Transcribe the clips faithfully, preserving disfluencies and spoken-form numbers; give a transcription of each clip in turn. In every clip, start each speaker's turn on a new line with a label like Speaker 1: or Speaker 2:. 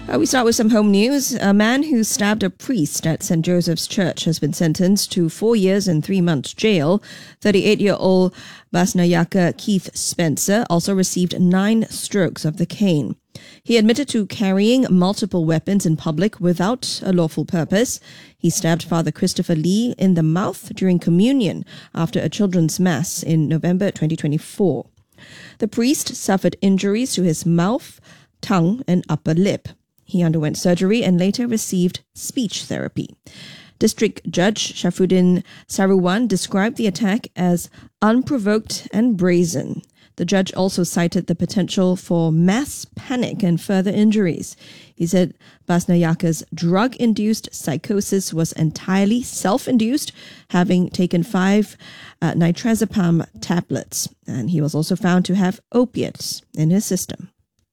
Speaker 1: Uh, we start with some home news. A man who stabbed a priest at Saint Joseph's Church has been sentenced to four years and three months jail. thirty-eight-year-old Basnayaka Keith Spencer also received nine strokes of the cane. He admitted to carrying multiple weapons in public without a lawful purpose. He stabbed Father Christopher Lee in the mouth during communion after a children's mass in November twenty twenty-four. The priest suffered injuries to his mouth, tongue, and upper lip. He underwent surgery and later received speech therapy. District Judge Shafuddin Saruwan described the attack as unprovoked and brazen. The judge also cited the potential for mass panic and further injuries. He said Basnayaka's drug-induced psychosis was entirely self-induced, having taken five uh, nitrazepam tablets, and he was also found to have opiates in his system.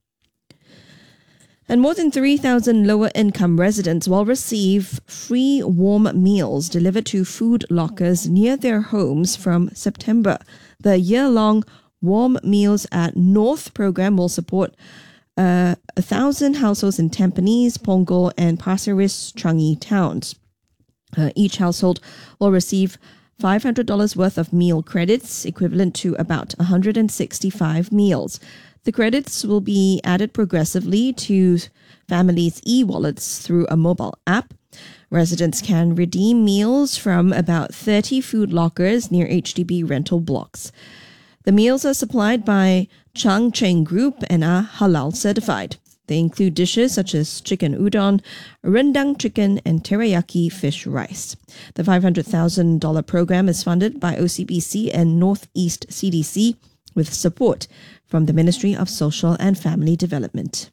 Speaker 1: And more than three thousand lower-income residents will receive free warm meals delivered to food lockers near their homes from September. The year-long Warm Meals at North program will support uh, one thousand households in Tampines, Punggol, and Pasir Ris Changi towns. Uh, each household will receive five hundred dollars worth of meal credits, equivalent to about one hundred sixty-five meals. The credits will be added progressively to families' e-wallets through a mobile app. Residents can redeem meals from about thirty food lockers near H D B rental blocks. The meals are supplied by Chang Cheng Group and are halal certified. They include dishes such as chicken udon, rendang chicken, and teriyaki fish rice. The five hundred thousand dollars program is funded by O C B C and Northeast C D C with support from the Ministry of Social and Family Development.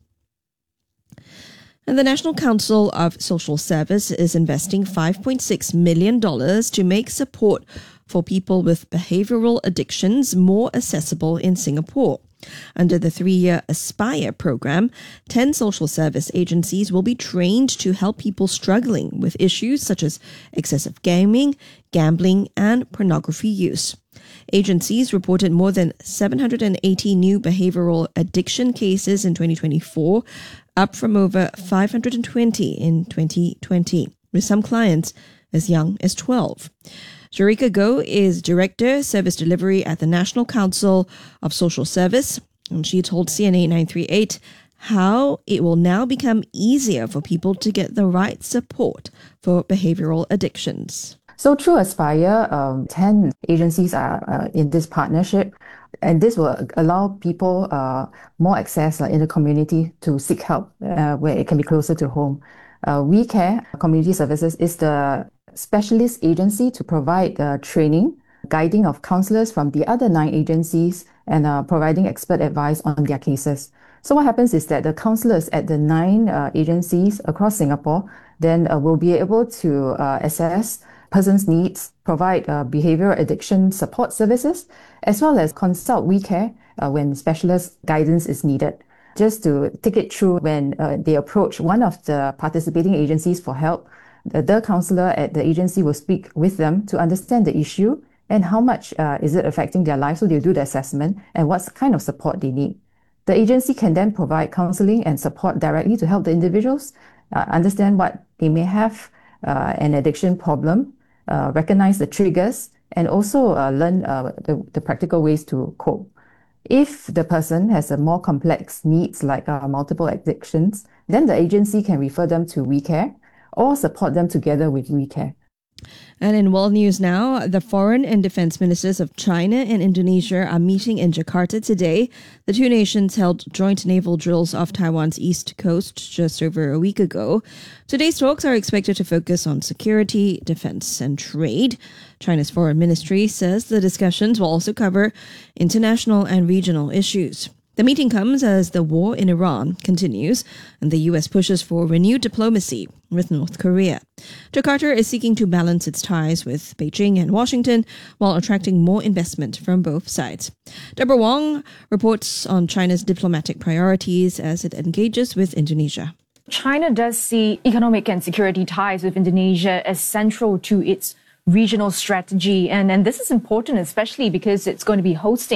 Speaker 1: And the National Council of Social Service is investing five point six million dollars to make support for people with behavioral addictions more accessible in Singapore. Under the three-year Aspire program, ten social service agencies will be trained to help people struggling with issues such as excessive gaming, gambling, and pornography use. Agencies reported more than seven hundred eighty new behavioral addiction cases in twenty twenty-four, up from over five hundred twenty in twenty twenty, with some clients as young as twelve. Jarika Go is Director, Service Delivery at the National Council of Social Service, and she told C N A nine three eight how it will now become easier for people to get the right support for behavioral addictions.
Speaker 2: So through Aspire, um, ten agencies are uh, in this partnership, and this will allow people uh, more access uh, in the community to seek help uh, where it can be closer to home. Uh, We Care Community Services is the specialist agency to provide uh, training, guiding of counsellors from the other nine agencies and uh, providing expert advice on their cases. So what happens is that the counsellors at the nine uh, agencies across Singapore then uh, will be able to uh, assess person's needs, provide uh, behavioral addiction support services, as well as consult We Care uh, when specialist guidance is needed. Just to take it through, when uh, they approach one of the participating agencies for help, the, the counsellor at the agency will speak with them to understand the issue and how much uh, is it affecting their life. So they'll do the assessment and what kind of support they need. The agency can then provide counselling and support directly to help the individuals uh, understand what they may have, uh, an addiction problem, uh, recognize the triggers, and also uh, learn uh, the, the practical ways to cope. If the person has a more complex needs like uh, multiple addictions, then the agency can refer them to We Care or support them together with We Care.
Speaker 1: And in world news now, the foreign and defense ministers of China and Indonesia are meeting in Jakarta today. The two nations held joint naval drills off Taiwan's east coast just over a week ago. Today's talks are expected to focus on security, defense, and trade. China's foreign ministry says the discussions will also cover international and regional issues. The meeting comes as the war in Iran continues and the U S pushes for renewed diplomacy with North Korea. Jakarta is seeking to balance its ties with Beijing and Washington while attracting more investment from both sides. Deborah Wong reports on China's diplomatic priorities as it engages with Indonesia.
Speaker 3: China does see economic and security ties with Indonesia as central to its regional strategy. And, and this is important, especially because it's going to be hosting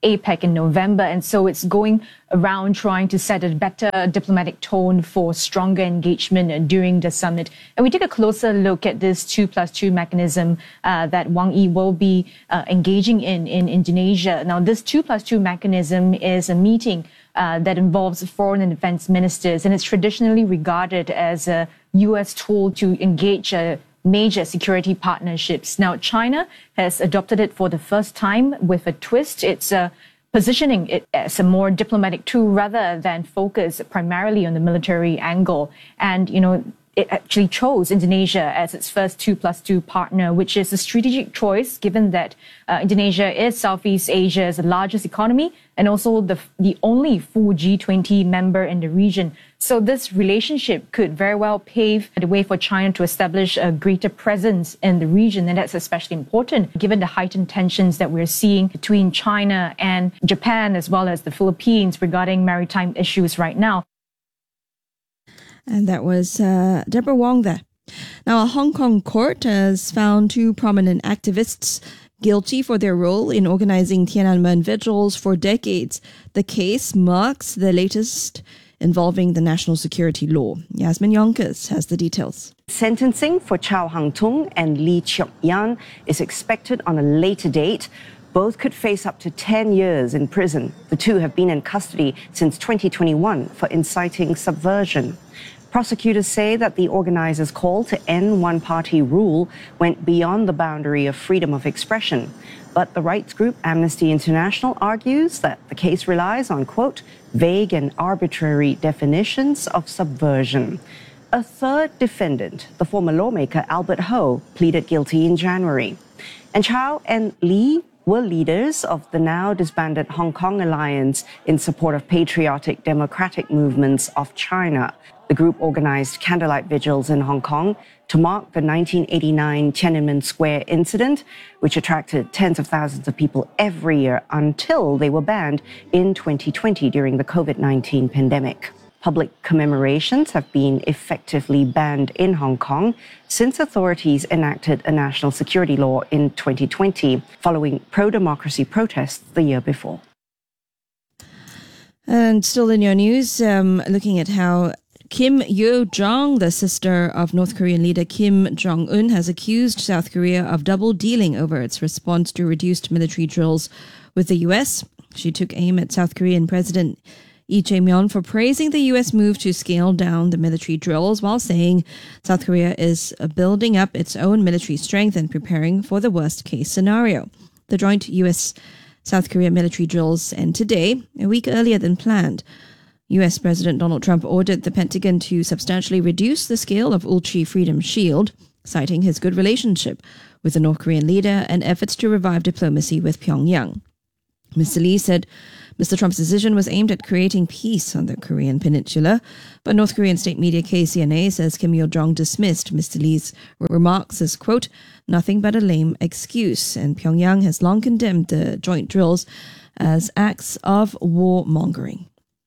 Speaker 3: APEC in November. And so it's going around trying to set a better diplomatic tone for stronger engagement during the summit. And we take a closer look at this two plus two mechanism uh, that Wang Yi will be uh, engaging in in Indonesia. Now, this two plus two mechanism is a meeting uh, that involves foreign and defense ministers, and it's traditionally regarded as a U S tool to engage uh, major security partnerships. Now, China has adopted it for the first time with a twist. It's uh, positioning it as a more diplomatic tool rather than focus primarily on the military angle. And, you know, it actually chose Indonesia as its first two plus two partner, which is a strategic choice given that uh, Indonesia is Southeast Asia's largest economy and also the the only full G twenty member in the region. So this relationship could very well pave the way for China to establish a greater presence in the region. And that's especially important given the heightened tensions that we're seeing between China and Japan as well as the Philippines regarding maritime issues right now.
Speaker 1: And that was uh, Deborah Wong there. Now, a Hong Kong court has found two prominent activists guilty for their role in organizing Tiananmen vigils for decades. The case marks the latest involving the national security law. Yasmin Yonkers has the details.
Speaker 4: Sentencing for Chow Hang Tung and Lee Cheok Yan is expected on a later date. Both could face up to ten years in prison. The two have been in custody since twenty twenty-one for inciting subversion. Prosecutors say that the organizers' call to end one-party rule went beyond the boundary of freedom of expression. But the rights group Amnesty International argues that the case relies on, quote, vague and arbitrary definitions of subversion. A third defendant, the former lawmaker Albert Ho, pleaded guilty in January. And Chow and Lee were leaders of the now disbanded Hong Kong Alliance in support of patriotic democratic movements of China. The group organized candlelight vigils in Hong Kong to mark the nineteen eighty-nine Tiananmen Square incident, which attracted tens of thousands of people every year until they were banned in twenty twenty during the COVID nineteen pandemic. Public commemorations have been effectively banned in Hong Kong since authorities enacted a national security law in twenty twenty, following pro-democracy protests the year before.
Speaker 1: And still in your news, um, looking at how Kim Yo-jong, the sister of North Korean leader Kim Jong-un, has accused South Korea of double-dealing over its response to reduced military drills with the U S. She took aim at South Korean President Lee Jae-myung for praising the U S move to scale down the military drills while saying South Korea is building up its own military strength and preparing for the worst-case scenario. The joint U S-South Korea military drills end today, a week earlier than planned. U S President Donald Trump ordered the Pentagon to substantially reduce the scale of Ulchi Freedom Shield, citing his good relationship with the North Korean leader and efforts to revive diplomacy with Pyongyang. Mister Lee said Mister Trump's decision was aimed at creating peace on the Korean peninsula, but North Korean state media K C N A says Kim Yo-jong dismissed Mister Lee's remarks as, quote, nothing but a lame excuse, and Pyongyang has long condemned the joint drills as acts of warmongering.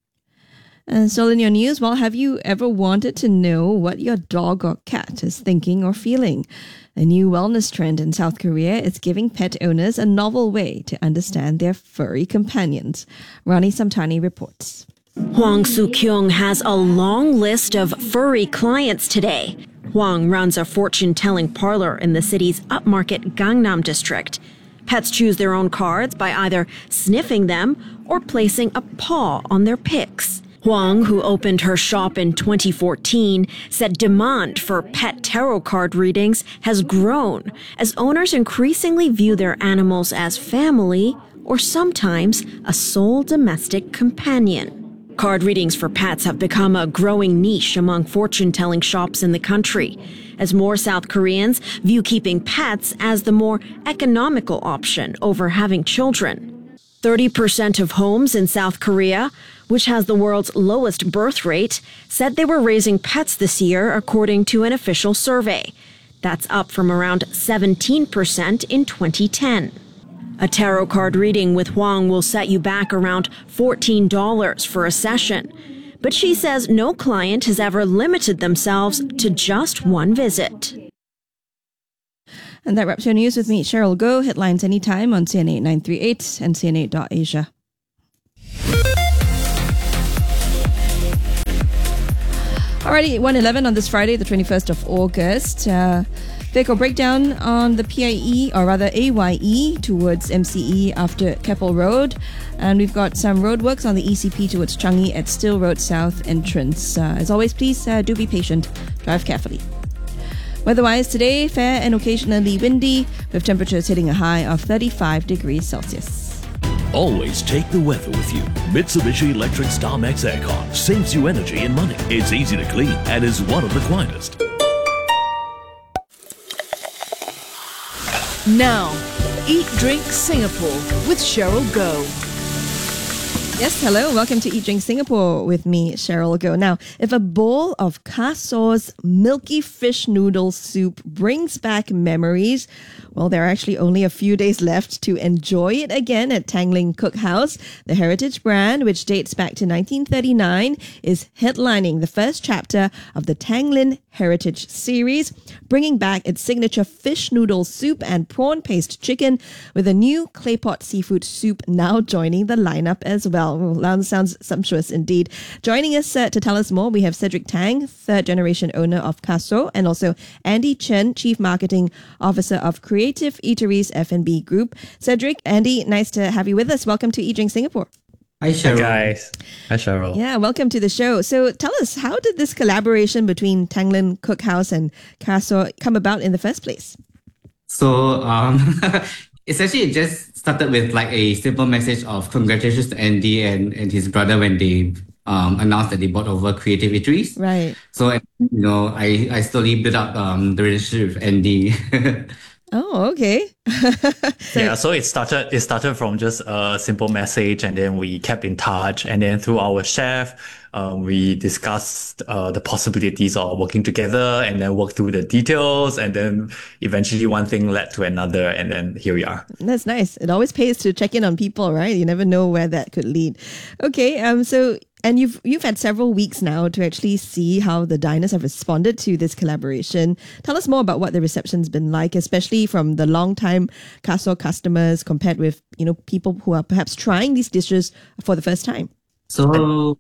Speaker 1: And so in your news, well, have you ever wanted to know what your dog or cat is thinking or feeling? A new wellness trend in South Korea is giving pet owners a novel way to understand their furry companions. Rani Samtani reports.
Speaker 5: Hwang Soo-kyung has a long list of furry clients today. Hwang runs a fortune-telling parlor in the city's upmarket Gangnam district. Pets choose their own cards by either sniffing them or placing a paw on their picks. Hwang, who opened her shop in twenty fourteen, said demand for pet tarot card readings has grown as owners increasingly view their animals as family or sometimes a sole domestic companion. Card readings for pets have become a growing niche among fortune-telling shops in the country, as more South Koreans view keeping pets as the more economical option over having children. thirty percent of homes in South Korea, which has the world's lowest birth rate, said they were raising pets this year, according to an official survey. That's up from around seventeen percent in twenty ten. A tarot card reading with Hwang will set you back around fourteen dollars for a session. But she says no client has ever limited themselves to just one visit.
Speaker 1: And that wraps your news with me, Cheryl Go. Headlines anytime on C N A nine three eight and C N A dot Asia. Alrighty, one eleven on this Friday, the twenty-first of August. Uh, vehicle breakdown on the P I E, or rather A Y E, towards M C E after Keppel Road. And we've got some roadworks on the E C P towards Changi at Still Road South entrance. Uh, as always, please uh, do be patient. Drive carefully. Weather-wise today, fair and occasionally windy, with temperatures hitting a high of thirty-five degrees Celsius.
Speaker 6: Always take the weather with you. Mitsubishi Electric StarMax Aircon saves you energy and money. It's easy to clean and is one of the quietest.
Speaker 7: Now, Eat Drink Singapore with Cheryl Go.
Speaker 1: Yes, hello. Welcome to Eat Drink Singapore with me, Cheryl Go. Now, if a bowl of Kaso's milky fish noodle soup brings back memories, well, there are actually only a few days left to enjoy it again at Tanglin Cookhouse. The heritage brand, which dates back to nineteen thirty-nine, is headlining the first chapter of the Tanglin Heritage series, bringing back its signature fish noodle soup and prawn paste chicken with a new claypot seafood soup now joining the lineup as well. Well, sounds sumptuous indeed. Joining us uh, to tell us more, we have Cedric Tang, third generation owner of Kaso, and also Andy Chen, Chief Marketing Officer of Creative Eateries F and B Group. Cedric, Andy, nice to have you with us. Welcome to Eat Drink Singapore.
Speaker 8: Hi, Cheryl.
Speaker 9: Hi, guys. Hi, Cheryl.
Speaker 1: Yeah, welcome to the show. So tell us, how did this collaboration between Tanglin Cookhouse and Kaso come about in the first place?
Speaker 8: So, um, essentially, it just started with like a simple message of congratulations to Andy and, and his brother when they um, announced that they bought over Creative Eateries.
Speaker 1: Right.
Speaker 8: So, you know, I, I slowly built up um, the relationship with Andy.
Speaker 1: Oh, okay.
Speaker 9: so, yeah, so it started it started from just a simple message, and then we kept in touch, and then through our chef, um, we discussed uh, the possibilities of working together, and then worked through the details, and then eventually one thing led to another, and then here we are.
Speaker 1: That's nice. It always pays to check in on people, right? You never know where that could lead. Okay, um, so and you've you've had several weeks now to actually see how the diners have responded to this collaboration. Tell us more about what the reception's been like, especially from the long-time Kaso customers compared with, you know, people who are perhaps trying these dishes for the first time.
Speaker 8: So,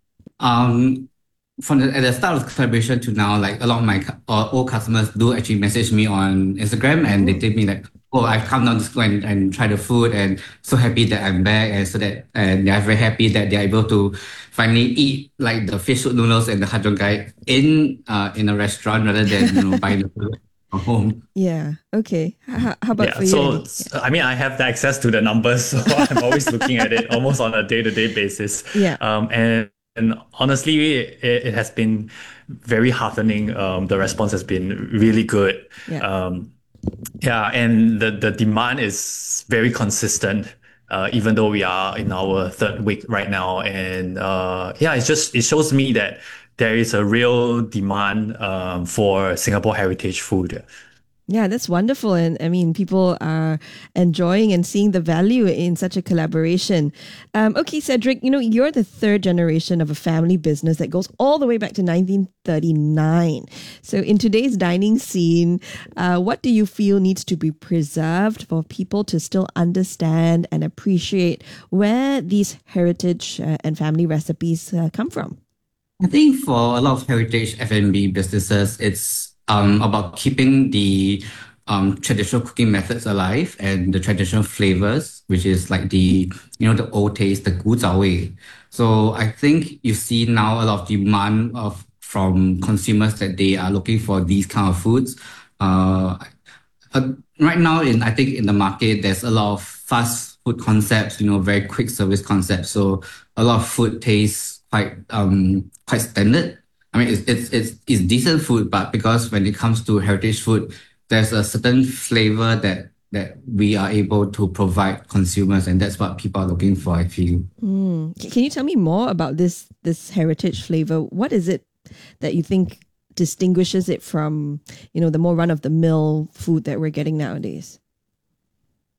Speaker 8: um, from the, at the start of the collaboration to now, like a lot of my uh, old customers do actually message me on Instagram, and they tell me like, oh, I've come down to school and, and try the food, and so happy that I'm back, and so that and they're very happy that they're able to finally eat like the fish soup noodles and the har cheong gai in uh in a restaurant rather than, you know, buying the food from home.
Speaker 1: Yeah. Okay. How, how about
Speaker 9: yeah,
Speaker 1: for you?
Speaker 9: So,
Speaker 1: Andy?
Speaker 9: yeah. I mean, I have the access to the numbers, so I'm always looking at it almost on a day-to-day basis.
Speaker 1: Yeah.
Speaker 9: Um, and And honestly, it, it has been very heartening. Um, the response has been really good.
Speaker 1: Yeah.
Speaker 9: Um, yeah, and the, the demand is very consistent, uh, even though we are in our third week right now. And uh, yeah, it's just, it shows me that there is a real demand um, for Singapore heritage food.
Speaker 1: Yeah, that's wonderful. And I mean, people are enjoying and seeing the value in such a collaboration. Um, okay, Cedric, you know, you're the third generation of a family business that goes all the way back to nineteen thirty-nine. So in today's dining scene, uh, what do you feel needs to be preserved for people to still understand and appreciate where these heritage uh, and family recipes uh, come from?
Speaker 8: I think for a lot of heritage F and B businesses, it's um, about keeping the um, traditional cooking methods alive and the traditional flavors, which is like the, you know, the old taste, the gu zhao wei. So I think you see now a lot of demand of from consumers that they are looking for these kind of foods. Uh, uh, right now, in I think in the market, there's a lot of fast food concepts, you know, very quick service concepts. So a lot of food tastes quite um quite standard. I mean, it's it's it's it's decent food, but because when it comes to heritage food, there's a certain flavor that that we are able to provide consumers, and that's what people are looking for, I feel.
Speaker 1: Mm. Can you tell me more about this this heritage flavor? What is it that you think distinguishes it from, you know, the more run-of-the-mill food that we're getting nowadays?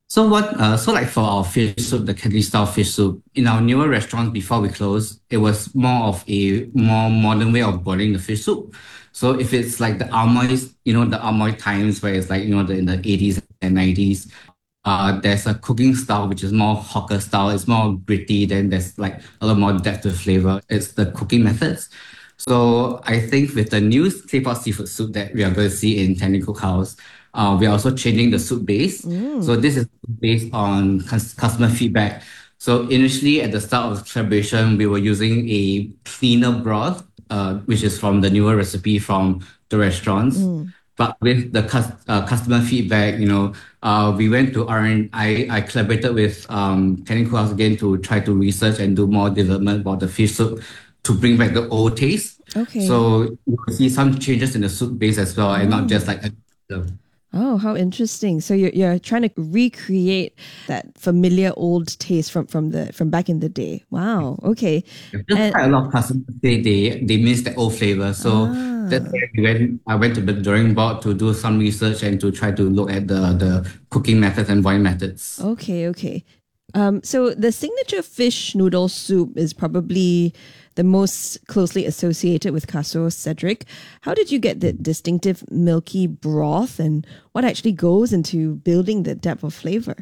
Speaker 8: So what? Uh, so like for our fish soup, the Cantonese style fish soup, in our newer restaurants before we closed, it was more of a more modern way of boiling the fish soup. So if it's like the Amoy, you know, the Amoy times where it's like you know the, in the eighties and nineties, uh, there's a cooking style which is more hawker style. It's more gritty. Then there's like a lot more depth to flavor. It's the cooking methods. So I think with the new claypot seafood soup that we are going to see in Tanning Cookhouse, uh, we are also changing the soup base. So this is based on cus- customer feedback. So initially at the start of the collaboration, we were using a cleaner broth, uh, which is from the newer recipe from the restaurants. But with the cus- uh, customer feedback, you know, uh, we went to R and I, I collaborated with um, Canning Cookhouse again to try to research and do more development about the fish soup to bring back the old taste.
Speaker 1: Okay.
Speaker 8: So you will see some changes in the soup base as well, and not just like a.
Speaker 1: Oh, how interesting! So you're you're trying to recreate that familiar old taste from from the from back in the day. Wow. Okay.
Speaker 8: Just
Speaker 1: And-
Speaker 8: quite a lot of customers say they they miss the old flavor. So that's why we went. I went to the drawing board to do some research and to try to look at the the cooking methods and boiling methods.
Speaker 1: Okay, okay. Um, so the signature fish noodle soup is probably the most closely associated with Kaso, Cedric. How did you get the distinctive milky broth, and what actually goes into building the depth of flavor?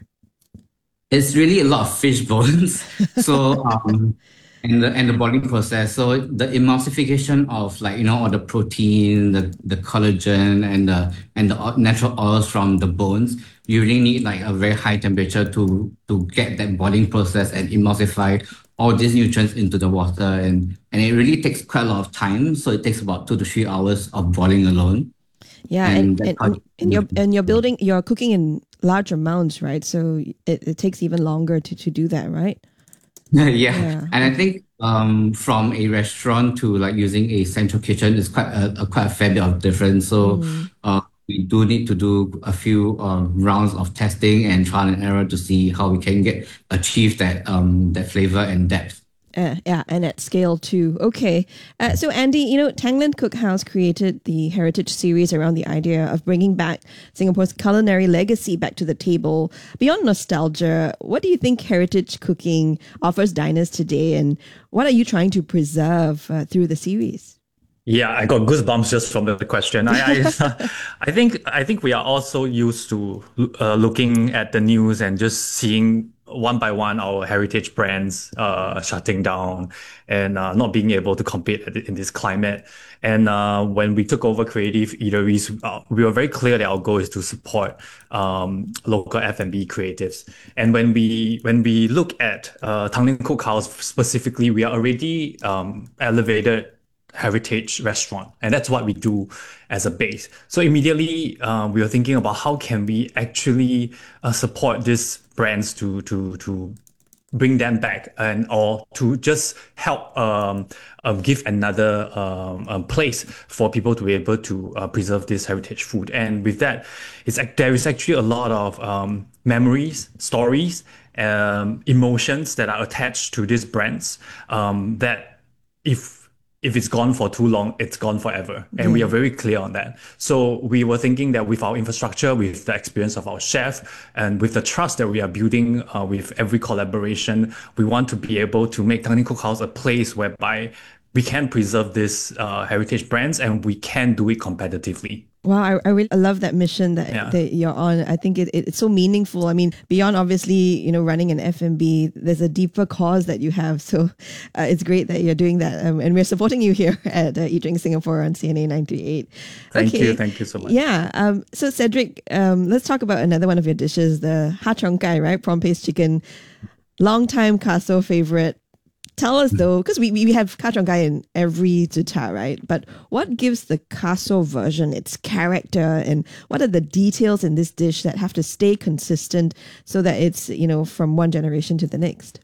Speaker 8: It's really a lot of fish bones. So um and the and the boiling process. So the emulsification of like, you know, all the protein, the, the collagen and the and the o- natural oils from the bones, you really need like a very high temperature to to get that boiling process and emulsify all these nutrients into the water, and and it really takes quite a lot of time. So it takes about two to three hours of boiling alone.
Speaker 1: Yeah,
Speaker 8: And
Speaker 1: and,
Speaker 8: that's
Speaker 1: and,
Speaker 8: how
Speaker 1: and,
Speaker 8: you-
Speaker 1: and you're and you're building, you're cooking in large amounts, right? So it, it takes even longer to, to do that, right?
Speaker 8: yeah.
Speaker 1: Yeah.
Speaker 8: And I think um, from a restaurant to like using a central kitchen is quite a, a quite a fair bit of difference. So uh, we do need to do a few um, rounds of testing and trial and error to see how we can get achieve that um, that flavor and depth.
Speaker 1: Uh, yeah, and at scale too. Okay. Uh, so, Andy, you know, Tangland Cookhouse created the Heritage series around the idea of bringing back Singapore's culinary legacy back to the table. Beyond nostalgia, what do you think heritage cooking offers diners today, and what are you trying to preserve uh, through the series?
Speaker 9: Yeah, I got goosebumps just from the question. I, I, I think, I think we are also used to uh, looking at the news and just seeing one by one our heritage brands uh, shutting down and uh, not being able to compete in this climate. And uh, when we took over Creative Eateries, uh, we were very clear that our goal is to support um, local F and B creatives. And when we when we look at uh, Tanglin Cookhouse specifically, we are already um, elevated heritage restaurant, and that's what we do as a base. So immediately uh, we were thinking about how can we actually uh, support these brands to to to bring them back, and or to just help um, um give another um, um, place for people to be able to uh, preserve this heritage food. And with that, it's like there is actually a lot of um, memories, stories, um, emotions that are attached to these brands um, that if if it's gone for too long, it's gone forever. And we are very clear on that. So we were thinking that with our infrastructure, with the experience of our chef, and with the trust that we are building uh, with every collaboration, we want to be able to make Tanglin Cookhouse a place whereby we can preserve these uh, heritage brands and we can do it competitively.
Speaker 1: Wow, I, I really love that mission that,
Speaker 9: Yeah.
Speaker 1: that you're on. I think it, it, it's so meaningful. I mean, beyond obviously, you know, running an F and B, there's a deeper cause that you have. So uh, it's great that you're doing that. Um, and we're supporting you here at uh, Eat Drink Singapore on C N A nine three eight.
Speaker 9: Thank you. Thank you so much.
Speaker 1: Yeah. Um, so Cedric, um, let's talk about another one of your dishes, the Ha Cheong Gai, right? Prawn paste chicken. Long time Kaso favorite. Tell us though, because we, we have kacang gai in every zita, right? But what gives the Kaso version its character, and what are the details in this dish that have to stay consistent so that it's, you know, from one generation to the next?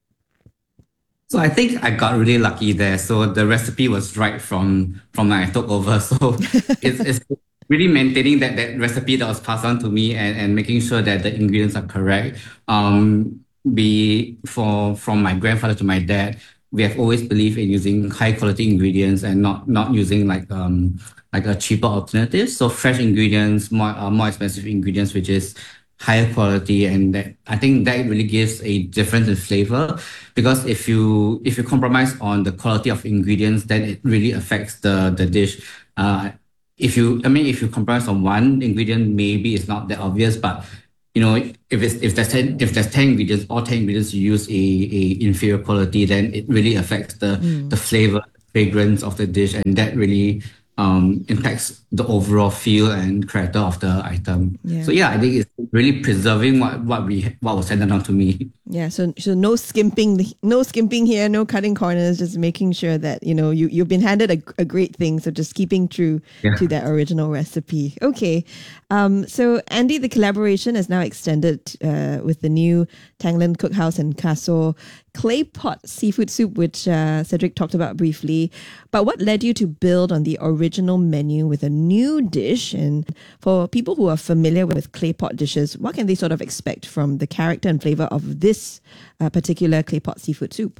Speaker 8: So I think I got really lucky there. So the recipe was right from from when I took over. So it's, it's really maintaining that, that recipe that was passed on to me, and, and making sure that the ingredients are correct. Um, be for from my grandfather to my dad, we have always believed in using high quality ingredients and not not using like um like a cheaper alternative. So fresh ingredients, more uh, more expensive ingredients, which is higher quality, and that I think that really gives a difference in flavor. Because if you if you compromise on the quality of ingredients, then it really affects the the dish. Uh, if you I mean if you compromise on one ingredient, maybe it's not that obvious, but you know if it's if there's ten if there's ten ingredients, all ten ingredients you use a, a inferior quality, then it really affects the mm. the flavor, fragrance of the dish, and that really um, impacts the overall feel and character of the item. Yeah. So yeah, I think it's really preserving what, what we what was handed down to me.
Speaker 1: Yeah, so so no skimping, no skimping here, no cutting corners, just making sure that you know you you've been handed a, a great thing. So just keeping true yeah. to that original recipe. Okay, um, so Andy, the collaboration is now extended uh, with the new Tanglin Cookhouse and Kaso clay pot seafood soup, which uh, Cedric talked about briefly. But what led you to build on the original menu with a new dish? And for people who are familiar with clay pot dishes, what can they sort of expect from the character and flavor of this uh, particular clay pot seafood soup?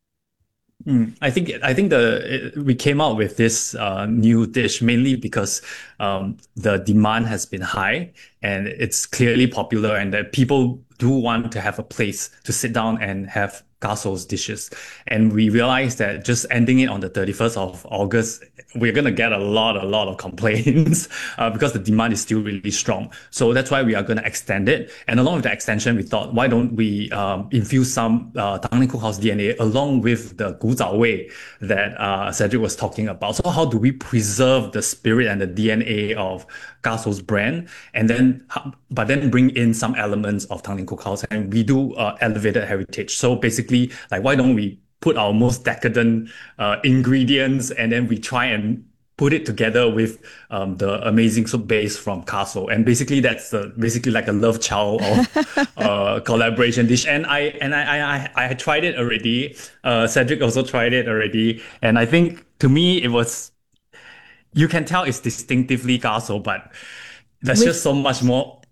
Speaker 9: Mm, I think I think the it, we came out with this uh, new dish mainly because um, the demand has been high and it's clearly popular, and that people do want to have a place to sit down and have Kaso's dishes. And we realized that just ending it on the thirty-first of August, we're going to get a lot, a lot of complaints uh, because the demand is still really strong. So that's why we are going to extend it. And along with the extension, we thought, why don't we um, infuse some uh, Tanglin Cookhouse D N A along with the Gu Zhao Wei that uh, Cedric was talking about. So how do we preserve the spirit and the D N A of Kaso's brand, and then but then bring in some elements of Tanglin Cookhouse, and we do uh, elevated heritage. So basically, like, why don't we put our most decadent uh, ingredients, and then we try and put it together with um, the amazing soup base from Kaso, and basically that's uh, basically like a love child of uh, collaboration dish. And I and I I I tried it already. Uh, Cedric also tried it already, and I think to me it was. You can tell it's distinctively Kaso, but there's With, just so much more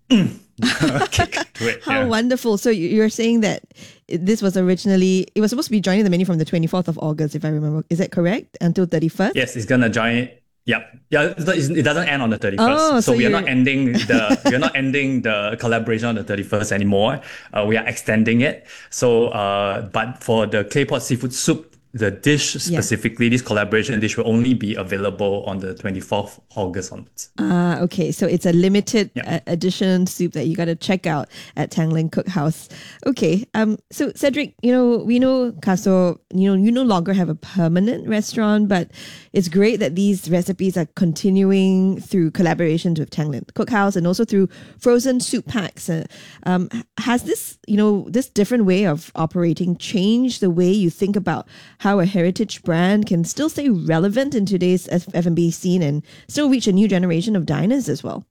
Speaker 9: kick to it.
Speaker 1: How
Speaker 9: yeah.
Speaker 1: wonderful. So you're saying that this was originally, it was supposed to be joining the menu from the twenty-fourth of August, if I remember. Is that correct? Until thirty-first?
Speaker 9: Yes, it's going to join. Yep. Yeah, it doesn't end on the thirty-first.
Speaker 1: Oh,
Speaker 9: so
Speaker 1: so
Speaker 9: we are not ending the we are not ending the collaboration on the thirty-first anymore. Uh, we are extending it. So uh, but for the clay pot seafood soup, the dish specifically, yeah. this collaboration dish will only be available on the twenty-fourth of August onwards.
Speaker 1: Ah, uh, okay. So it's a limited yeah. uh, edition soup that you got to check out at Tanglin Cookhouse. Okay. Um. So Cedric, you know, we know Kaso, you know, you no longer have a permanent restaurant, but it's great that these recipes are continuing through collaborations with Tanglin Cookhouse and also through frozen soup packs. Uh, um, has this, you know, this different way of operating changed the way you think about how a heritage brand can still stay relevant in today's F and B scene and still reach a new generation of diners as well?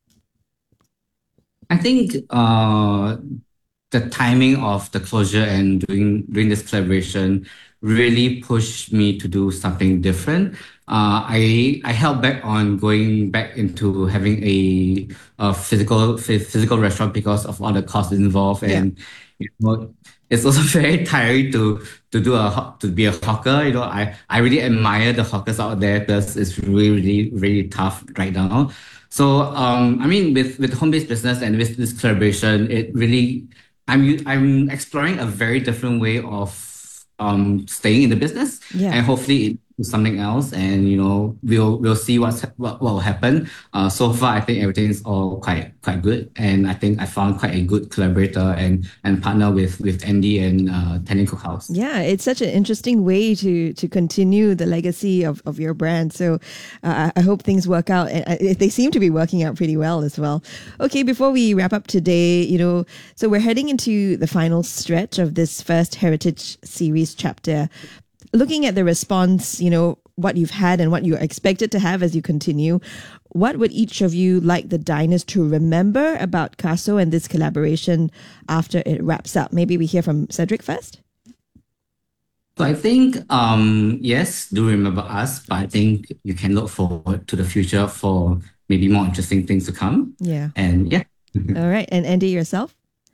Speaker 8: I think uh, the timing of the closure and doing doing this collaboration really pushed me to do something different. Uh, I I held back on going back into having a, a physical physical restaurant because of all the costs involved, and yeah. you know, it's also very tiring to to do a to be a hawker. You know, I I really admire the hawkers out there because it's really really really tough right now. So um, I mean, with with home-based business and with this collaboration, it really I'm I'm exploring a very different way of um staying in the business,
Speaker 1: yeah.
Speaker 8: and hopefully it something else, and you know we'll we'll see what's what, what will happen. Uh, so far, I think everything is all quite quite good, and I think I found quite a good collaborator and and partner with with Andy and uh, Tanglin Cookhouse.
Speaker 1: Yeah, it's such an interesting way to to continue the legacy of, of your brand. So uh, I hope things work out, and uh, they seem to be working out pretty well as well. Okay, before we wrap up today, you know, so we're heading into the final stretch of this first Heritage Series chapter. Looking at the response, you know, what you've had and what you're expected to have as you continue, what would each of you like the diners to remember about Kaso and this collaboration after it wraps up? Maybe we hear from Cedric first.
Speaker 8: So I think, um, yes, do remember us, but I think you can look forward to the future for maybe more interesting things to come.
Speaker 1: Yeah.
Speaker 8: And yeah.
Speaker 1: All right. And Andy, yourself?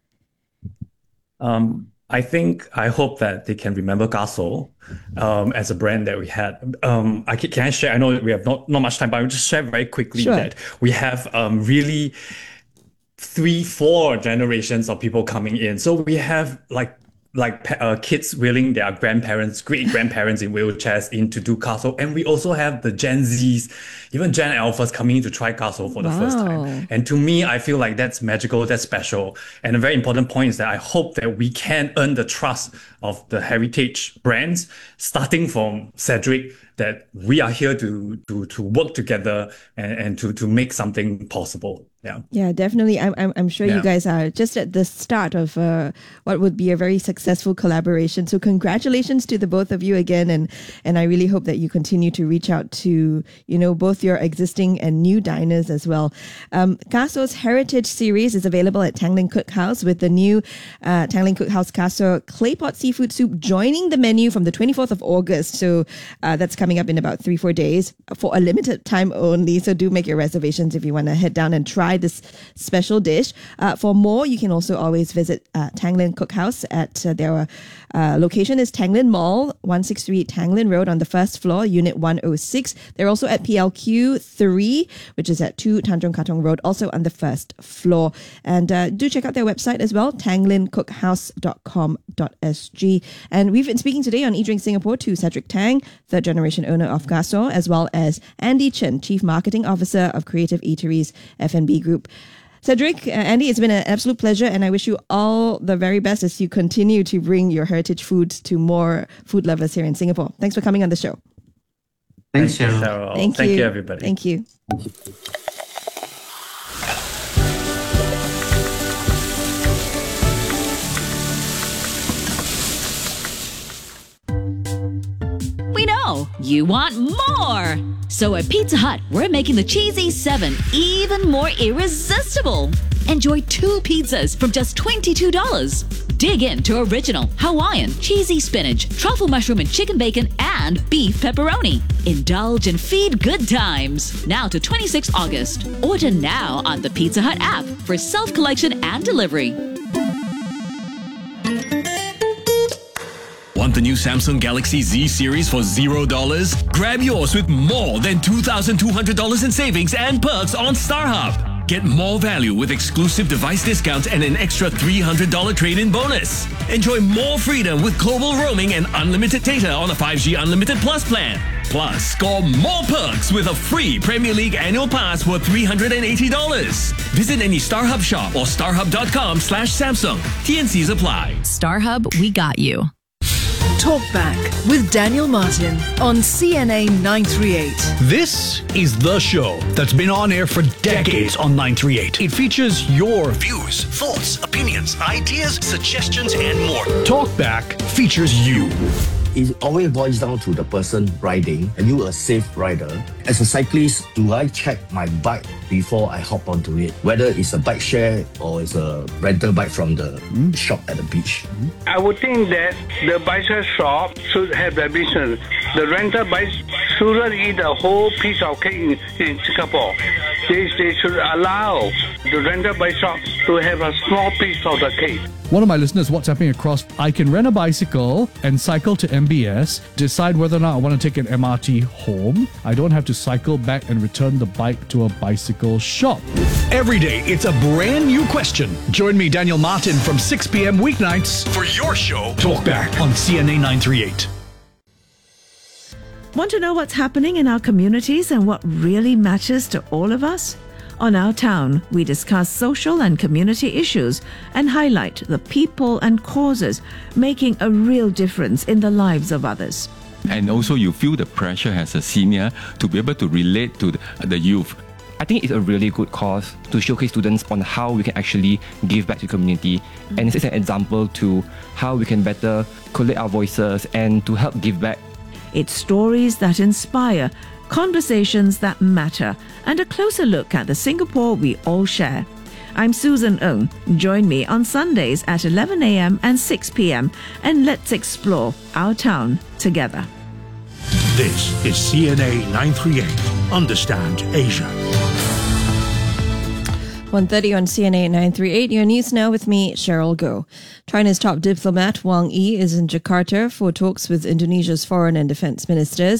Speaker 9: Um, I think, I hope that they can remember Kaso um, as a brand that we had. Um, I can, can I share? I know we have not, not much time, but I'll just share very quickly
Speaker 1: sure.
Speaker 9: that we have um, really three, four generations of people coming in. So we have like like uh, kids wheeling their grandparents, great grandparents in wheelchairs in to do Kaso. And we also have the Gen Zs, even Gen Alphas coming in to try Kaso for the
Speaker 1: Wow.
Speaker 9: first time. And to me, I feel like that's magical, that's special. And a very important point is that I hope that we can earn the trust of the heritage brands, starting from Cedric, that we are here to to to work together and, and to to make something possible. Yeah.
Speaker 1: Yeah, definitely. I'm I'm, I'm sure
Speaker 9: Yeah.
Speaker 1: you guys are just at the start of uh, what would be a very successful collaboration. So congratulations to the both of you again, and and I really hope that you continue to reach out to, you know, both your existing and new diners as well. Um, Kaso's Heritage Series is available at Tanglin Cookhouse, with the new uh, Tanglin Cookhouse Kaso Claypot Seafood Soup joining the menu from the twenty-fourth of August. So uh, that's coming up in about three, four days for a limited time only. So do make your reservations if you want to head down and try this special dish. Uh, for more, you can also always visit uh, Tanglin Cookhouse at uh, their uh, location is Tanglin Mall, one sixty-three Tanglin Road on the first floor, Unit one oh six. They're also at P L Q three, which is at two Tanjong Katong Road, also on the first floor. And uh, do check out their website as well, tanglin cookhouse dot com dot s g. And we've been speaking today on eDrink Singapore to Cedric Tang, third generation owner of Kaso, as well as Andy Chen, Chief Marketing Officer of Creative Eateries F and B Group. Cedric, uh, Andy, it's been an absolute pleasure, and I wish you all the very best as you continue to bring your heritage foods to more food lovers here in Singapore. Thanks for coming on the show.
Speaker 8: Thanks, Cheryl.
Speaker 9: Cheryl.
Speaker 1: Thank,
Speaker 9: Thank
Speaker 1: you.
Speaker 9: you, everybody.
Speaker 1: Thank you.
Speaker 10: We know you want more. So at Pizza Hut, we're making the Cheesy seven even more irresistible. Enjoy two pizzas from just twenty-two dollars. Dig into original Hawaiian, cheesy spinach, truffle mushroom and chicken bacon, and beef pepperoni. Indulge and feed good times. Now to twenty-sixth of August. Order now on the Pizza Hut app for self-collection and delivery.
Speaker 6: Want the new Samsung Galaxy Z series for zero dollars? Grab yours with more than two thousand two hundred dollars in savings and perks on StarHub. Get more value with exclusive device discounts and an extra three hundred dollars trade-in bonus. Enjoy more freedom with global roaming and unlimited data on a five G Unlimited Plus plan. Plus, score more perks with a free Premier League annual pass worth three hundred eighty dollars. Visit any StarHub shop or starhub.com slash Samsung. T N Cs apply.
Speaker 10: StarHub, we got you.
Speaker 7: Talkback with Daniel Martin on C N A nine thirty-eight.
Speaker 11: This is the show that's been on air for decades on nine thirty-eight. It features your views, thoughts, opinions, ideas, suggestions, and more. Talkback features you.
Speaker 12: It always boils down to the person riding. Are you a safe rider? As a cyclist, do I check my bike before I hop onto it? Whether it's a bike share or it's a rental bike from the mm. shop at the beach.
Speaker 13: Mm. I would think that the bicycle shop should have the business. The rental bike shouldn't eat a whole piece of cake in, in Singapore. They, they should allow the rental bike shop to have a small piece of the cake.
Speaker 14: One of my listeners WhatsApping across, I can rent a bicycle and cycle to M B S, decide whether or not I want to take an M R T home. I don't have to cycle back and return the bike to a bicycle shop.
Speaker 11: Every day, it's a brand new question. Join me, Daniel Martin, from six p.m. weeknights for your show, Talkback on C N A nine thirty-eight.
Speaker 15: Want to know what's happening in our communities and what really matters to all of us? On Our Town, we discuss social and community issues and highlight the people and causes making a real difference in the lives of others.
Speaker 16: And also you feel the pressure as a senior to be able to relate to the, the youth.
Speaker 17: I think it's a really good cause to showcase students on how we can actually give back to the community. Mm-hmm. And it's an example to how we can better collect our voices and to help give back.
Speaker 15: It's stories that inspire, conversations that matter, and a closer look at the Singapore we all share. I'm Susan Ng. Join me on Sundays at eleven a.m. and six p.m. and let's explore our town together.
Speaker 18: This is C N A nine thirty-eight. Understand Asia.
Speaker 1: one thirty on C N A nine thirty-eight. Your news now with me, Cheryl Goh. China's top diplomat Wang Yi is in Jakarta for talks with Indonesia's foreign and defense ministers.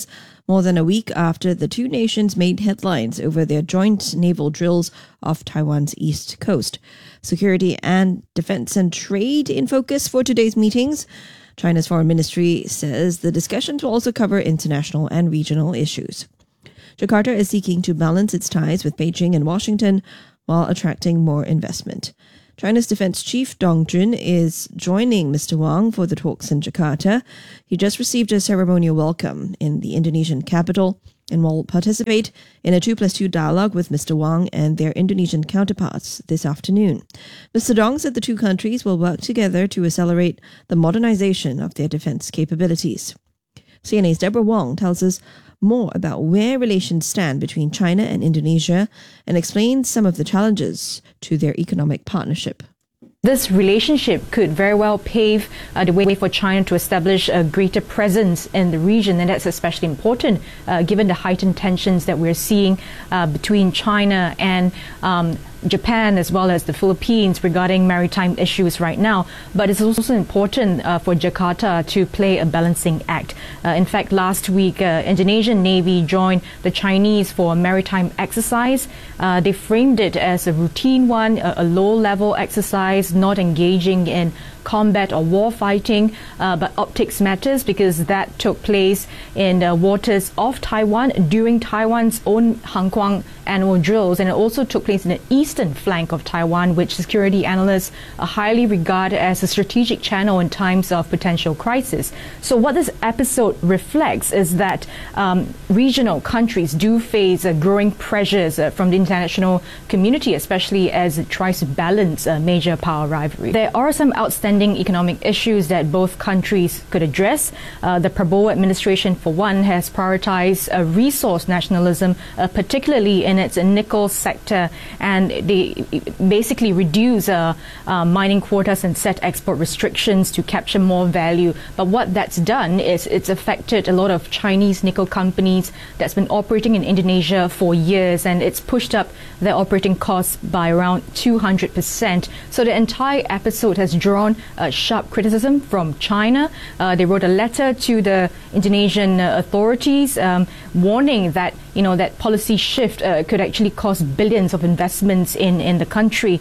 Speaker 1: more than a week after the two nations made headlines over their joint naval drills off Taiwan's east coast. Security and defense and trade in focus for today's meetings. China's foreign ministry says the discussions will also cover international and regional issues. Jakarta is seeking to balance its ties with Beijing and Washington while attracting more investment. China's defense chief Dong Jun is joining Mister Wang for the talks in Jakarta. He just received a ceremonial welcome in the Indonesian capital and will participate in a two plus two dialogue with Mister Wang and their Indonesian counterparts this afternoon. Mister Dong said the two countries will work together to accelerate the modernization of their defense capabilities. C N A's Deborah Wong tells us more about where relations stand between China and Indonesia and explains some of the challenges to their economic partnership.
Speaker 3: This relationship could very well pave uh, the way for China to establish a greater presence in the region, and that's especially important uh, given the heightened tensions that we're seeing uh, between China and um, Japan as well as the Philippines regarding maritime issues right now. But it's also important uh, for Jakarta to play a balancing act. Uh, in fact, last week, uh, Indonesian Navy joined the Chinese for a maritime exercise. Uh, they framed it as a routine one, a, a low-level exercise, not engaging in combat or war fighting, uh, but optics matters because that took place in the waters of Taiwan during Taiwan's own Hankwang annual drills, and it also took place in the eastern flank of Taiwan, which security analysts uh, highly regard as a strategic channel in times of potential crisis. So what this episode reflects is that um, regional countries do face uh, growing pressures uh, from the international community, especially as it tries to balance a major power rivalry. There are some outstanding economic issues that both countries could address. Uh, the Prabowo administration, for one, has prioritized uh, resource nationalism, uh, particularly in its nickel sector, and they basically reduce uh, uh, mining quotas and set export restrictions to capture more value. But what that's done is it's affected a lot of Chinese nickel companies that's been operating in Indonesia for years, and it's pushed up their operating costs by around two hundred percent. So the entire episode has drawn Uh, sharp criticism from China. Uh, they wrote a letter to the Indonesian uh, authorities um, warning that, you know, that policy shift uh, could actually cost billions of investments in, in the country.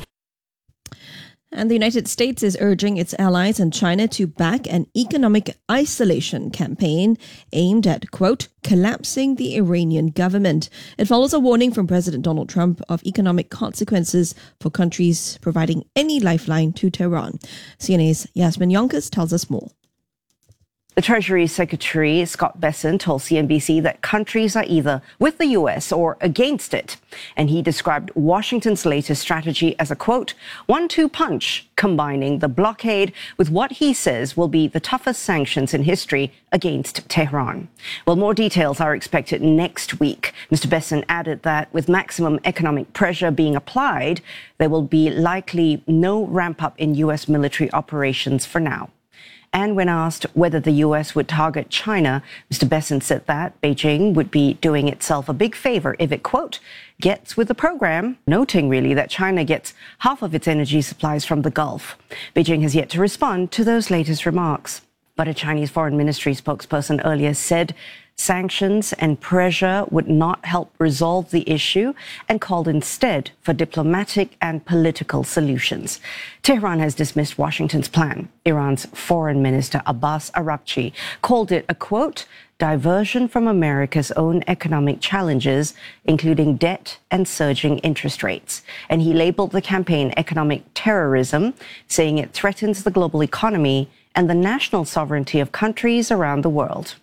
Speaker 1: And the United States is urging its allies and China to back an economic isolation campaign aimed at, quote, collapsing the Iranian government. It follows a warning from President Donald Trump of economic consequences for countries providing any lifeline to Tehran. C N A's Yasmin Yonkers tells us more.
Speaker 4: The Treasury Secretary, Scott Bessent, told C N B C that countries are either with the U S or against it. And he described Washington's latest strategy as a, quote, one two punch, combining the blockade with what he says will be the toughest sanctions in history against Tehran. Well, more details are expected next week. Mister Bessent added that with maximum economic pressure being applied, there will be likely no ramp up in U S military operations for now. And when asked whether the U S would target China, Mister Bessent said that Beijing would be doing itself a big favor if it, quote, gets with the program, noting really that China gets half of its energy supplies from the Gulf. Beijing has yet to respond to those latest remarks. But a Chinese Foreign Ministry spokesperson earlier said sanctions and pressure would not help resolve the issue and called instead for diplomatic and political solutions. Tehran has dismissed Washington's plan. Iran's Foreign Minister Abbas Araghchi called it a, quote, diversion from America's own economic challenges, including debt and surging interest rates. And he labeled the campaign economic terrorism, saying it threatens the global economy and the national sovereignty of countries around the world.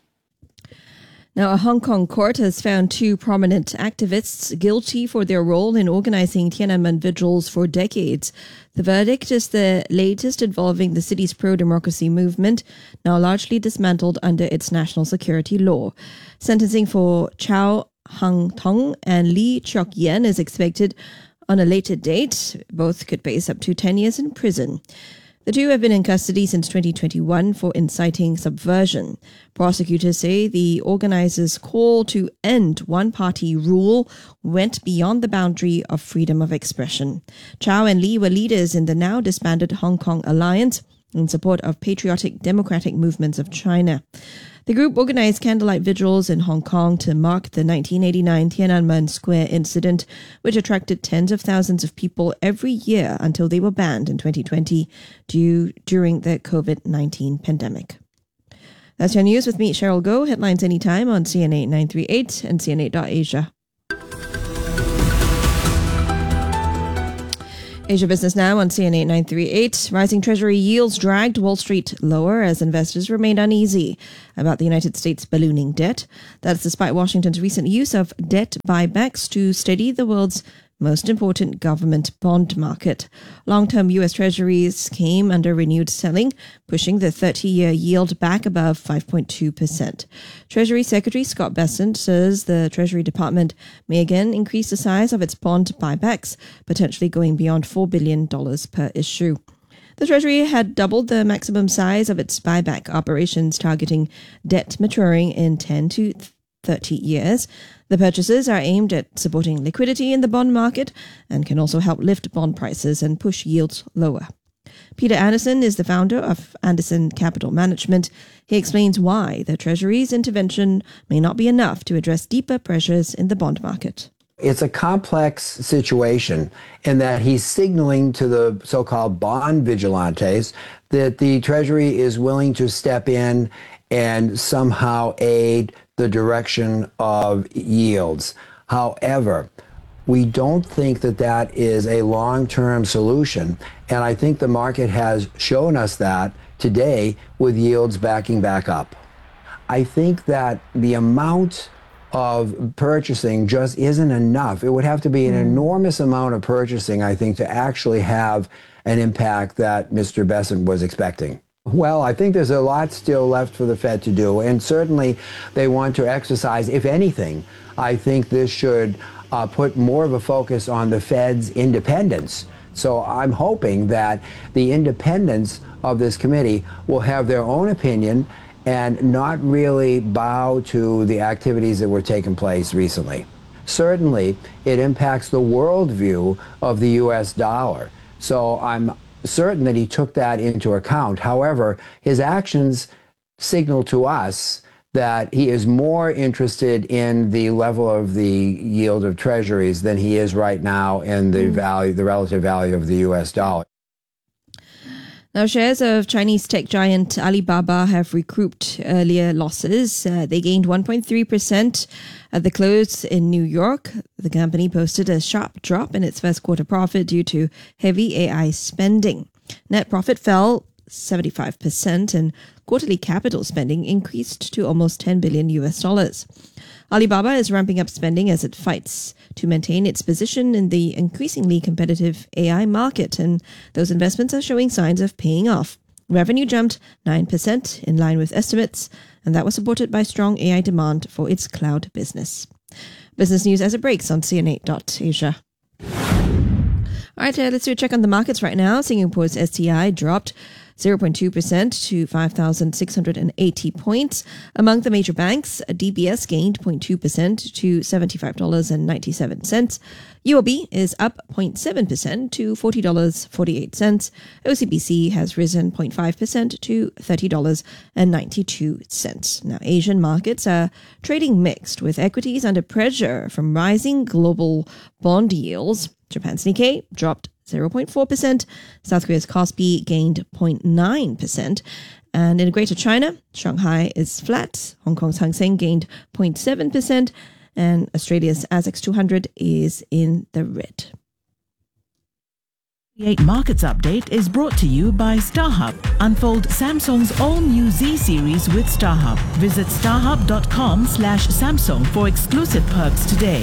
Speaker 1: Now, a Hong Kong court has found two prominent activists guilty for their role in organizing Tiananmen vigils for decades. The verdict is the latest involving the city's pro-democracy movement, now largely dismantled under its national security law. Sentencing for Chow Hang Tong and Lee Chok Yen is expected on a later date. Both could face up to ten years in prison. The two have been in custody since twenty twenty-one for inciting subversion. Prosecutors say the organizers' call to end one-party rule went beyond the boundary of freedom of expression. Chow and Lee were leaders in the now disbanded Hong Kong Alliance in support of patriotic democratic movements of China. The group organized candlelight vigils in Hong Kong to mark the nineteen eighty-nine Tiananmen Square incident, which attracted tens of thousands of people every year until they were banned in twenty twenty due during the COVID nineteen pandemic. That's your news with me, Cheryl Goh. Headlines anytime on C N A nine three eight and C N A dot Asia. Asia Business Now on C N A nine three eight. Rising Treasury yields dragged Wall Street lower as investors remained uneasy about the United States ballooning debt. That's despite Washington's recent use of debt buybacks to steady the world's most important government bond market. Long-term U S Treasuries came under renewed selling, pushing the thirty-year yield back above five point two percent. Treasury Secretary Scott Bessent says the Treasury Department may again increase the size of its bond buybacks, potentially going beyond four billion dollars per issue. The Treasury had doubled the maximum size of its buyback operations, targeting debt maturing in ten to thirty years. The purchases are aimed at supporting liquidity in the bond market and can also help lift bond prices and push yields lower. Peter Anderson is the founder of Anderson Capital Management. He explains why the Treasury's intervention may not be enough to address deeper pressures in the bond market.
Speaker 19: It's a complex situation in that he's signaling to the so-called bond vigilantes that the Treasury is willing to step in and somehow aid the direction of yields. However, we don't think that that is a long-term solution, and I think the market has shown us that today with yields backing back up. I think that the amount of purchasing just isn't enough. It would have to be an enormous amount of purchasing, I think, to actually have an impact that Mister Bessent was expecting. Well, I think there's a lot still left for the Fed to do, and certainly they want to exercise, if anything, I think this should uh, put more of a focus on the Fed's independence. So I'm hoping that the independence of this committee will have their own opinion and not really bow to the activities that were taking place recently. Certainly, it impacts the worldview of the U S dollar. So I'm certain that he took that into account. However, his actions signal to us that he is more interested in the level of the yield of treasuries than he is right now in the value, the relative value of the U S dollar.
Speaker 1: Now, shares of Chinese tech giant Alibaba have recouped earlier losses. Uh, they gained one point three percent at the close in New York. The company posted a sharp drop in its first quarter profit due to heavy A I spending. Net profit fell seventy-five percent and quarterly capital spending increased to almost ten billion U S dollars. Alibaba is ramping up spending as it fights to maintain its position in the increasingly competitive A I market, and those investments are showing signs of paying off. Revenue jumped nine percent in line with estimates, and that was supported by strong A I demand for its cloud business. Business news as it breaks on C N A dot Asia. All right, uh, let's do a check on the markets right now. Singapore's S T I dropped zero point two percent to five thousand six hundred eighty points. Among the major banks, D B S gained zero point two percent to seventy-five dollars and ninety-seven cents. U O B is up zero point seven percent to forty dollars and forty-eight cents. O C B C has risen zero point five percent to thirty dollars and ninety-two cents. Now, Asian markets are trading mixed, with equities under pressure from rising global bond yields. Japan's Nikkei dropped zero point four percent. South Korea's Kospi gained zero point nine percent. And in Greater China, Shanghai is flat. Hong Kong's Hang Seng gained zero point seven percent. And Australia's A S X two hundred is in the red.
Speaker 15: The eight Markets Update is brought to you by StarHub. Unfold Samsung's all-new Z series with StarHub. Visit starhub.com slash Samsung for exclusive perks today.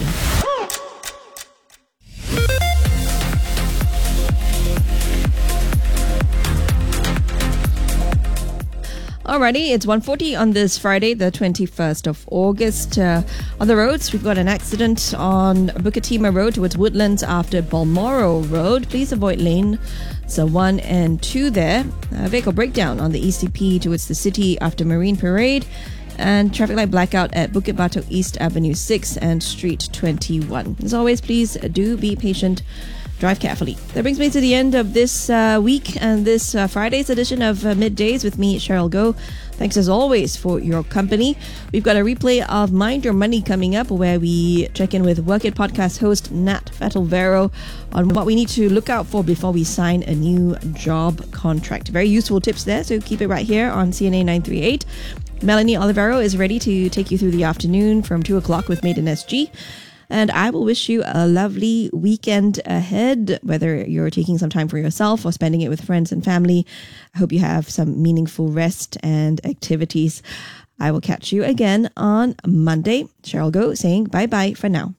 Speaker 1: Alrighty, it's one forty on this Friday, the twenty-first of August. Uh, on the roads, we've got an accident on Bukit Timah Road towards Woodlands after Balmoral Road. Please avoid lane so one and two there. A vehicle breakdown on the E C P towards the city after Marine Parade. And traffic light blackout at Bukit Batok East Avenue six and Street twenty-one. As always, please do be patient Drive carefully. That brings me to the end of this uh, week and this uh, Friday's edition of uh, Middays with me, Cheryl Goh. Thanks as always for your company. We've got a replay of Mind Your Money coming up where we check in with Work It podcast host Nat Fettelvero on what we need to look out for before we sign a new job contract. Very useful tips there, so keep it right here on C N A nine three eight. Melanie Olivero is ready to take you through the afternoon from two o'clock with Made in S G. And I will wish you a lovely weekend ahead, whether you're taking some time for yourself or spending it with friends and family. I hope you have some meaningful rest and activities. I will catch you again on Monday. Cheryl Goh saying bye-bye for now.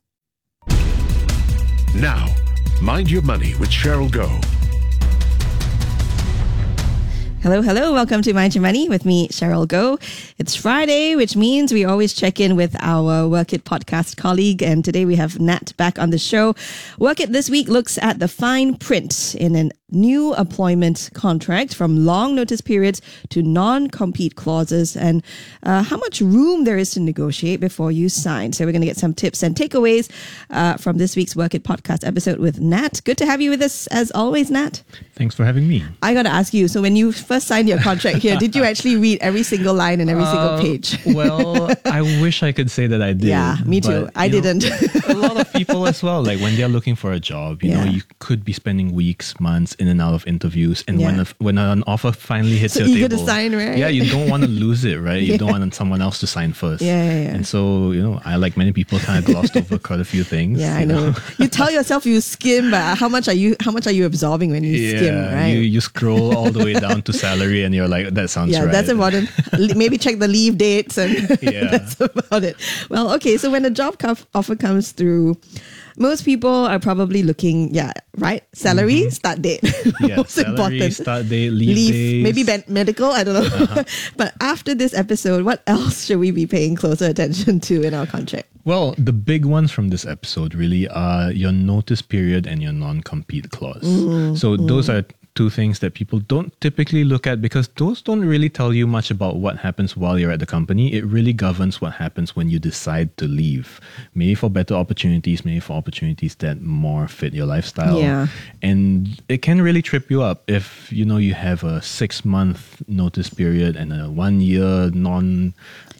Speaker 18: Now, Mind Your Money with Cheryl Goh.
Speaker 1: Hello, hello. Welcome to Mind Your Money with me, Cheryl Goh. It's Friday, which means we always check in with our Work It podcast colleague. And today we have Nat back on the show. Work It this week looks at the fine print in an new employment contract, from long notice periods to non-compete clauses, and uh, how much room there is to negotiate before you sign. So we're going to get some tips and takeaways uh, from this week's Work It podcast episode with Nat. Good to have you with us as always, Nat.
Speaker 20: Thanks for having me.
Speaker 1: I got to ask you, so when you first signed your contract here, did you actually read every single line and every
Speaker 20: uh,
Speaker 1: single page?
Speaker 20: Well, I wish I could say that I did.
Speaker 1: Yeah, me too.
Speaker 20: But,
Speaker 1: I didn't.
Speaker 20: Know, a lot of people as well, like when they're looking for a job, you
Speaker 1: Yeah.
Speaker 20: know, you could be spending weeks, months in and out of interviews. And when
Speaker 1: Yeah.
Speaker 20: a, when an offer finally hits
Speaker 1: So
Speaker 20: your
Speaker 1: eager
Speaker 20: table.
Speaker 1: to sign, right?
Speaker 20: Yeah, you don't want to lose it, right? You
Speaker 1: Yeah.
Speaker 20: don't want someone else to sign first.
Speaker 1: Yeah, yeah, yeah.
Speaker 20: And so, you know, I, like many people, kind of glossed over quite a few things.
Speaker 1: Yeah, I
Speaker 20: you
Speaker 1: know. you tell yourself you skim, but how much are you? How much are you absorbing when you
Speaker 20: Yeah,
Speaker 1: skim? Right?
Speaker 20: you, you scroll all the way down to salary and you're like, that sounds
Speaker 1: yeah,
Speaker 20: right.
Speaker 1: that's important. Le- Maybe check the leave dates and
Speaker 20: Yeah.
Speaker 1: that's about it. Well, okay, so when a job co- offer comes through, most people are probably looking, yeah, right? Salary,
Speaker 20: Mm-hmm.
Speaker 1: start date.
Speaker 20: Yeah,
Speaker 1: Most
Speaker 20: salary,
Speaker 1: important.
Speaker 20: start date, leave, days.
Speaker 1: maybe ben- medical, I don't know.
Speaker 20: Uh-huh.
Speaker 1: But after this episode, what else should we be paying closer attention to in our contract?
Speaker 20: Well, the big ones from this episode really are your notice period and your non-compete clause.
Speaker 1: Mm,
Speaker 20: so
Speaker 1: mm.
Speaker 20: those are two things that people don't typically look at because those don't really tell you much about what happens while you're at the company. It really governs what happens when you decide to leave. Maybe for better opportunities, maybe for opportunities that more fit your lifestyle.
Speaker 1: Yeah.
Speaker 20: And it can really trip you up if, you know, you have a six-month notice period and a one-year non...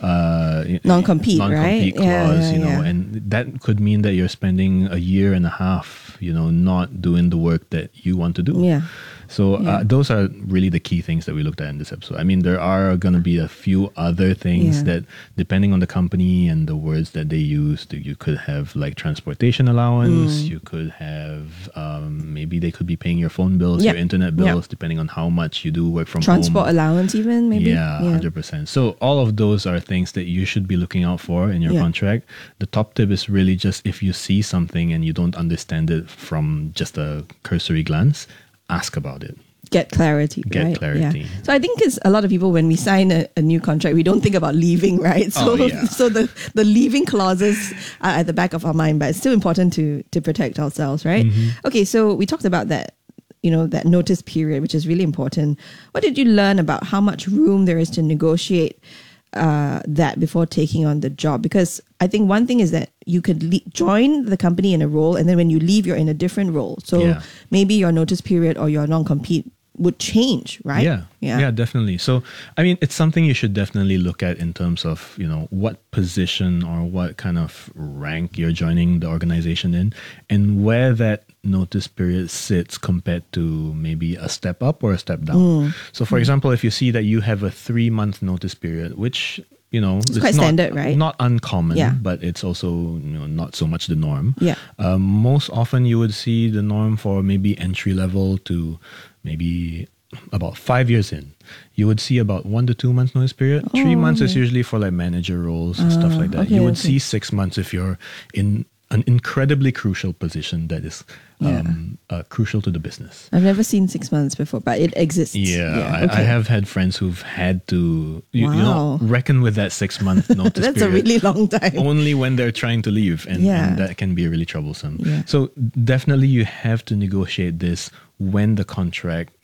Speaker 20: Uh,
Speaker 1: Non-compete,
Speaker 20: non-compete
Speaker 1: right? Yeah,
Speaker 20: clause,
Speaker 1: yeah,
Speaker 20: you know,
Speaker 1: yeah.
Speaker 20: and that could mean that you're spending a year and a half, you know, not doing the work that you want to do.
Speaker 1: Yeah.
Speaker 20: So
Speaker 1: Yeah.
Speaker 20: uh, those are really the key things that we looked at in this episode. I mean, there are going to be a few other things
Speaker 1: Yeah.
Speaker 20: that, depending on the company and the words that they use, that you could have like transportation allowance.
Speaker 1: Mm.
Speaker 20: You could have um, maybe they could be paying your phone bills,
Speaker 1: Yep.
Speaker 20: your internet
Speaker 1: Yep.
Speaker 20: bills, depending on how much you do work from
Speaker 1: Transport
Speaker 20: home.
Speaker 1: allowance even, maybe?
Speaker 20: Yeah, one hundred percent. So all of those are things that you should be looking out for in your
Speaker 1: Yeah.
Speaker 20: contract. The top tip is really just if you see something and you don't understand it from just a cursory glance, ask about it.
Speaker 1: Get clarity,
Speaker 20: Get
Speaker 1: right?
Speaker 20: clarity.
Speaker 1: Yeah. So I think it's a lot of people, when we sign a, a new contract, we don't think about leaving, right? So,
Speaker 20: Oh, yeah.
Speaker 1: so the, the leaving clauses are at the back of our mind, but it's still important to to protect ourselves, right?
Speaker 20: Mhm.
Speaker 1: Okay, so we talked about that, you know, that notice period, which is really important. What did you learn about how much room there is to negotiate uh, that before taking on the job? Because I think one thing is that you could le- join the company in a role, and then when you leave, you're in a different role. So
Speaker 20: Yeah.
Speaker 1: maybe your notice period or your non-compete would change, right?
Speaker 20: Yeah,
Speaker 1: Yeah.
Speaker 20: yeah, definitely. So, I mean, it's something you should definitely look at in terms of, you know, what position or what kind of rank you're joining the organization in and where that notice period sits compared to maybe a step up or a step down.
Speaker 1: Mm.
Speaker 20: So, for
Speaker 1: Mm.
Speaker 20: example, if you see that you have a three month notice period, which, you know,
Speaker 1: It's quite
Speaker 20: not,
Speaker 1: standard, right?
Speaker 20: Not uncommon,
Speaker 1: Yeah.
Speaker 20: but it's also, you know, not so much the norm.
Speaker 1: Yeah.
Speaker 20: Um, most often you would see the norm for maybe entry level to maybe about five years in. You would see about one to two months notice period. Three
Speaker 1: Oh,
Speaker 20: months is
Speaker 1: okay.
Speaker 20: usually for like manager roles and stuff
Speaker 1: Ah,
Speaker 20: like that.
Speaker 1: okay,
Speaker 20: you would
Speaker 1: okay.
Speaker 20: see six months if you're in an incredibly crucial position that is
Speaker 1: Yeah.
Speaker 20: um, uh, crucial to the business.
Speaker 1: I've never seen six months before, but it exists.
Speaker 20: Yeah, I,
Speaker 1: okay.
Speaker 20: I have had friends who've had to, you, you know,
Speaker 1: Wow.
Speaker 20: reckon with that six month notice
Speaker 1: That's a
Speaker 20: period.
Speaker 1: really long time.
Speaker 20: Only when they're trying to leave, and,
Speaker 1: Yeah.
Speaker 20: and that can be really troublesome.
Speaker 1: Yeah.
Speaker 20: So definitely, you have to negotiate this when the contract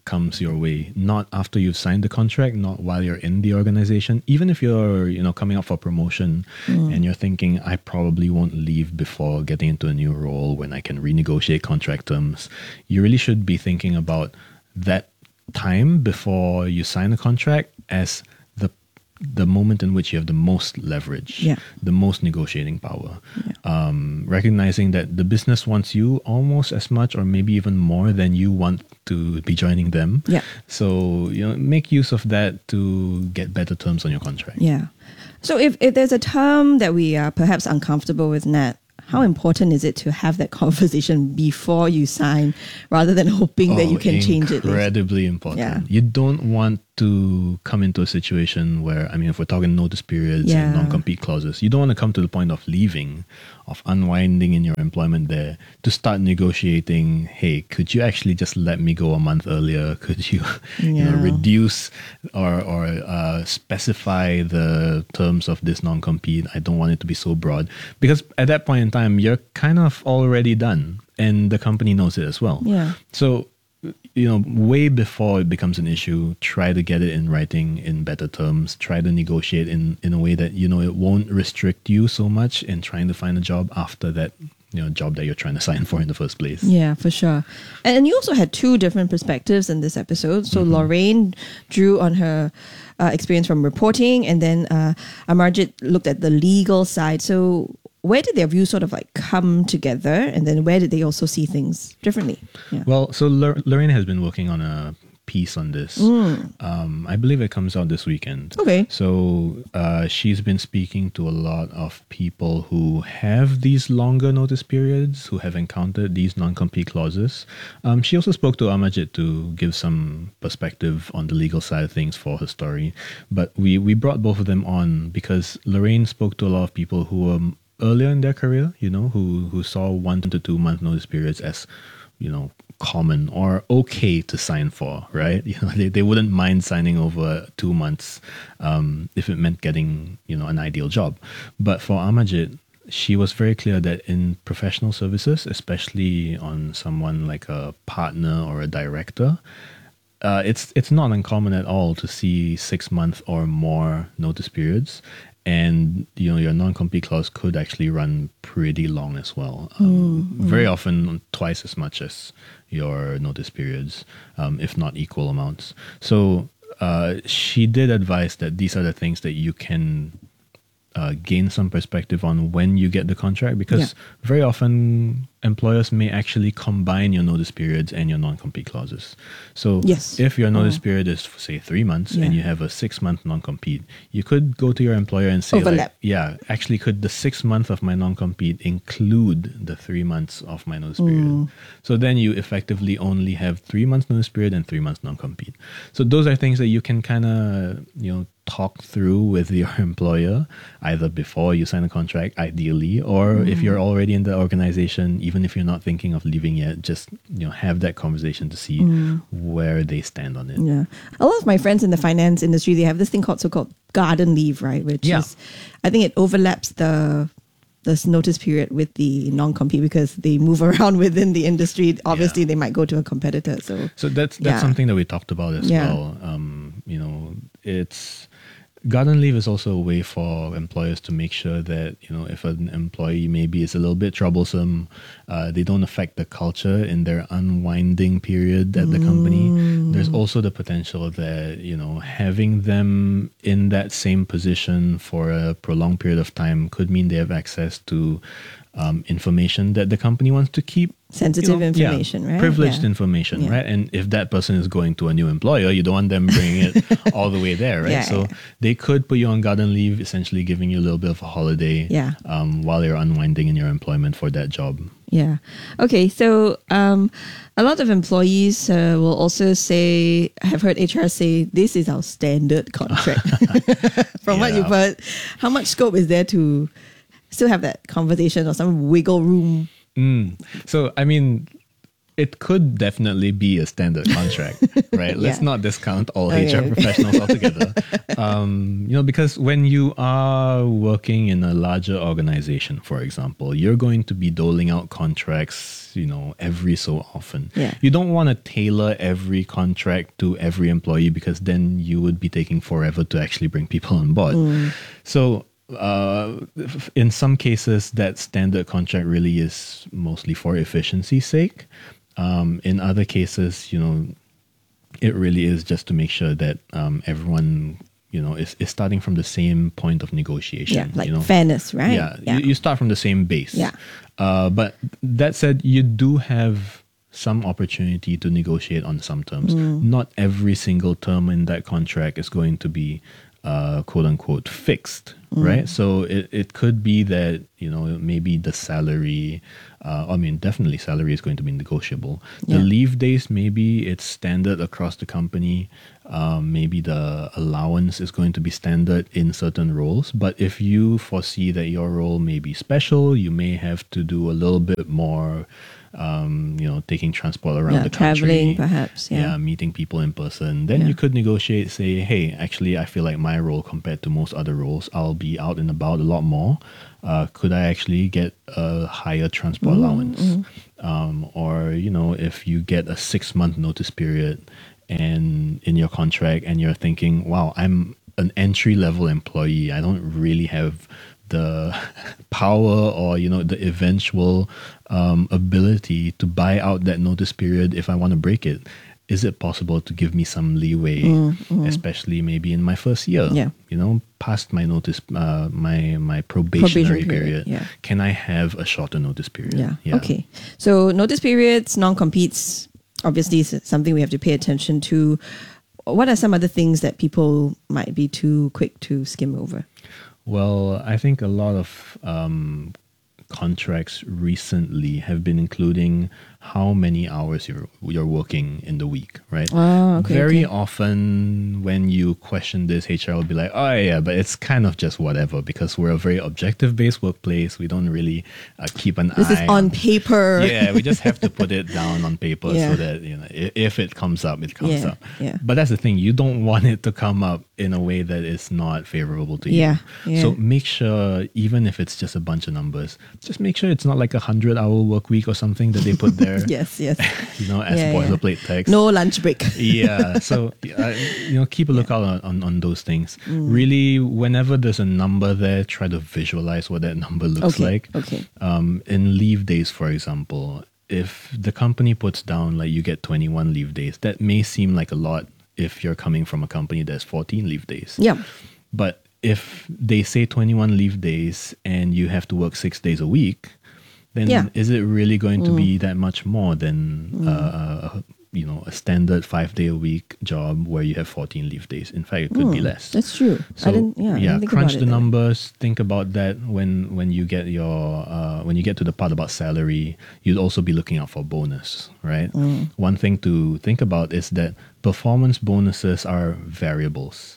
Speaker 20: comes your way, not after you've signed the contract, not while you're in the organization. Even if you're, you know, coming up for promotion mm. and you're thinking, I probably won't leave before getting into a new role when I can renegotiate contract terms, you really should be thinking about that time before you sign a contract as the the moment in which you have the most leverage,
Speaker 1: yeah.
Speaker 20: the most negotiating power. Yeah. Um, recognizing that the business wants you almost as much or maybe even more than you want to be joining them.
Speaker 1: Yeah.
Speaker 20: So, you know, make use of that to get better terms on your contract.
Speaker 1: Yeah. So if, if there's a term that we are perhaps uncomfortable with, Nat, how important is it to have that conversation before you sign rather than hoping oh, that you can change it?
Speaker 20: Incredibly important.
Speaker 1: Yeah.
Speaker 20: You don't want to come into a situation where, I mean, if we're talking notice periods
Speaker 1: yeah.
Speaker 20: and non-compete clauses, you don't want to come to the point of leaving, of unwinding in your employment there to start negotiating, hey, could you actually just let me go a month earlier? Could you, yeah. you know, reduce or, or uh, specify the terms of this non-compete? I don't want it to be so broad. Because at that point in time, you're kind of already done and the company knows it as well.
Speaker 1: Yeah.
Speaker 20: So, you know, way before it becomes an issue, try to get it in writing in better terms. Try to negotiate in, in a way that, you know, it won't restrict you so much in trying to find a job after that, you know, job that you're trying to sign for in the first place.
Speaker 1: Yeah, for sure. And, and you also had two different perspectives in this episode. So mm-hmm. Lorraine drew on her uh, experience from reporting, and then uh, Amarjit looked at the legal side. So where did their views sort of like come together, and then where did they also see things differently? Yeah.
Speaker 20: Well, so Lor- Lorraine has been working on a piece on this.
Speaker 1: Mm.
Speaker 20: Um, I believe it comes out this weekend.
Speaker 1: Okay.
Speaker 20: So uh, she's been speaking to a lot of people who have these longer notice periods, who have encountered these non-compete clauses. Um, she also spoke to Amarjit to give some perspective on the legal side of things for her story. But we, we brought both of them on because Lorraine spoke to a lot of people who were earlier in their career, you know, who who saw one to two month notice periods as, you know, common or okay to sign for, right? You know, they, they wouldn't mind signing over two months um, if it meant getting, you know, an ideal job. But for Amarjit, she was very clear that in professional services, especially on someone like a partner or a director, uh, it's it's not uncommon at all to see six month or more notice periods. And, you know, your non-compete clause could actually run pretty long as well. Um,
Speaker 1: mm,
Speaker 20: very
Speaker 1: mm.
Speaker 20: often twice as much as your notice periods, um, if not equal amounts. So uh, she did advise that these are the things that you can uh, gain some perspective on when you get the contract, because yeah. very often employers may actually combine your notice periods and your non-compete clauses. So
Speaker 1: yes.
Speaker 20: if your notice
Speaker 1: oh.
Speaker 20: period is, say, three months
Speaker 1: yeah.
Speaker 20: and you have a six-month non-compete, you could go to your employer and say,
Speaker 1: Overlap.
Speaker 20: like, yeah, actually, could the six month of my non-compete include the three months of my notice period?
Speaker 1: Mm.
Speaker 20: So then you effectively only have three months notice period and three months non-compete. So those are things that you can kind of, you know, talk through with your employer, either before you sign a contract, ideally, or mm. if you're already in the organization, even if you're not thinking of leaving yet, just, you know, have that conversation to see mm. where they stand on it.
Speaker 1: Yeah. A lot of my friends in the finance industry, they have this thing called so-called garden leave, right? Which
Speaker 20: yeah.
Speaker 1: is, I think it overlaps the this notice period with the non-compete because they move around within the industry. Obviously, yeah. they might go to a competitor. So,
Speaker 20: so that's that's
Speaker 1: yeah.
Speaker 20: something that we talked about as
Speaker 1: yeah.
Speaker 20: well. Um, you know, it's garden leave is also a way for employers to make sure that, you know, if an employee maybe is a little bit troublesome, uh, they don't affect the culture in their unwinding period at the mm. company. There's also the potential that, you know, having them in that same position for a prolonged period of time could mean they have access to um, information that the company wants to keep.
Speaker 1: Sensitive
Speaker 20: you know,
Speaker 1: information,
Speaker 20: yeah,
Speaker 1: right?
Speaker 20: Privileged
Speaker 1: yeah.
Speaker 20: information,
Speaker 1: yeah.
Speaker 20: right? And if that person is going to a new employer, you don't want them bringing it all the way there, right?
Speaker 1: Yeah,
Speaker 20: so
Speaker 1: yeah.
Speaker 20: they could put you on garden leave, essentially giving you a little bit of a holiday
Speaker 1: yeah.
Speaker 20: um, while you're unwinding in your employment for that job.
Speaker 1: Yeah. Okay. So um, a lot of employees uh, will also say, I have heard H R say, this is our standard contract. From yeah. what you've heard, how much scope is there to still have that conversation or some wiggle room?
Speaker 20: Mm. So, I mean, it could definitely be a standard contract, right? Let's
Speaker 1: Yeah.
Speaker 20: not discount all
Speaker 1: Okay,
Speaker 20: H R
Speaker 1: okay.
Speaker 20: professionals altogether. Um, you know, because when you are working in a larger organization, for example, you're going to be doling out contracts, you know, every so often.
Speaker 1: Yeah.
Speaker 20: You don't want to tailor every contract to every employee because then you would be taking forever to actually bring people on board.
Speaker 1: Mm.
Speaker 20: So, uh, in some cases, that standard contract really is mostly for efficiency's sake. Um, in other cases, you know, it really is just to make sure that um, everyone, you know, is, is starting from the same point of negotiation.
Speaker 1: Yeah, like
Speaker 20: you know?
Speaker 1: fairness, right?
Speaker 20: Yeah,
Speaker 1: Yeah.
Speaker 20: You, you start from the same base.
Speaker 1: Yeah.
Speaker 20: Uh, but that said, you do have some opportunity to negotiate on some terms.
Speaker 1: Mm.
Speaker 20: Not every single term in that contract is going to be uh, quote unquote fixed,
Speaker 1: Mm.
Speaker 20: right? So it, it could be that, you know, maybe the salary, uh, I mean, definitely salary is going to be negotiable.
Speaker 1: Yeah.
Speaker 20: The leave days, maybe it's standard across the company. Um, maybe the allowance is going to be standard in certain roles. But if you foresee that your role may be special, you may have to do a little bit more, um, you know, taking transport around
Speaker 1: Yeah,
Speaker 20: the country.
Speaker 1: traveling perhaps, yeah.
Speaker 20: meeting people in person. Then
Speaker 1: Yeah.
Speaker 20: you could negotiate, say, hey, actually, I feel like my role compared to most other roles, I'll be out and about a lot more. Uh, could I actually get a higher transport
Speaker 1: Mm,
Speaker 20: allowance?
Speaker 1: mm.
Speaker 20: Um, or, you know, if you get a six month notice period and in your contract and you're thinking, wow, I'm an entry level employee, I don't really have the power or, you know, the eventual um, ability to buy out that notice period if I want to break it. Is it possible to give me some leeway,
Speaker 1: Mm, mm.
Speaker 20: especially maybe in my first year?
Speaker 1: Yeah.
Speaker 20: You know, past my notice, uh, my my probationary
Speaker 1: Probation period,
Speaker 20: period.
Speaker 1: yeah.
Speaker 20: Can I have a shorter notice period?
Speaker 1: Yeah. Okay. So notice periods, non-competes, obviously is something we have to pay attention to. What are some other things that people might be too quick to skim over?
Speaker 20: Well, I think a lot of um, contracts recently have been including how many hours you're you're working in the week, right?
Speaker 1: Ah, okay,
Speaker 20: Very
Speaker 1: okay.
Speaker 20: often when you question this, H R will be like, oh yeah, but it's kind of just whatever because we're a very objective-based workplace. We don't really uh, keep an
Speaker 1: This
Speaker 20: eye
Speaker 1: is on paper.
Speaker 20: Yeah, we just have to put it down on paper
Speaker 1: Yeah.
Speaker 20: so that, you know, if, if it comes up, it comes
Speaker 1: Yeah,
Speaker 20: up.
Speaker 1: yeah.
Speaker 20: But that's the thing, you don't want it to come up in a way that is not favorable to you.
Speaker 1: Yeah, yeah.
Speaker 20: So make sure, even if it's just a bunch of numbers, just make sure it's not like a hundred hour work week or something that they put there.
Speaker 1: Yes, yes.
Speaker 20: You know, as
Speaker 1: Yeah, yeah.
Speaker 20: boilerplate text.
Speaker 1: No lunch break.
Speaker 20: Yeah. So, uh, you know, keep a lookout on, on, on those things.
Speaker 1: Mm.
Speaker 20: Really, whenever there's a number there, try to visualize what that number looks
Speaker 1: Okay,
Speaker 20: like.
Speaker 1: okay.
Speaker 20: Um, in leave days, for example, if the company puts down like you get twenty-one leave days, that may seem like a lot if you're coming from a company that's fourteen leave days.
Speaker 1: Yeah.
Speaker 20: But if they say twenty-one leave days and you have to work six days a week, then
Speaker 1: Yeah.
Speaker 20: is it really going to
Speaker 1: Mm.
Speaker 20: be that much more than
Speaker 1: Mm.
Speaker 20: uh, you know, a standard five day a week job where you have fourteen leave days? In fact, it could be
Speaker 1: Mm,
Speaker 20: less.
Speaker 1: that's true. I
Speaker 20: So
Speaker 1: didn't- yeah, I
Speaker 20: yeah,
Speaker 1: didn't think
Speaker 20: crunch
Speaker 1: about
Speaker 20: the
Speaker 1: it that way.
Speaker 20: numbers. Think about that when when you get your uh, when you get to the part about salary. You'd also be looking out for bonus, right?
Speaker 1: Mm.
Speaker 20: One thing to think about is that performance bonuses are variables.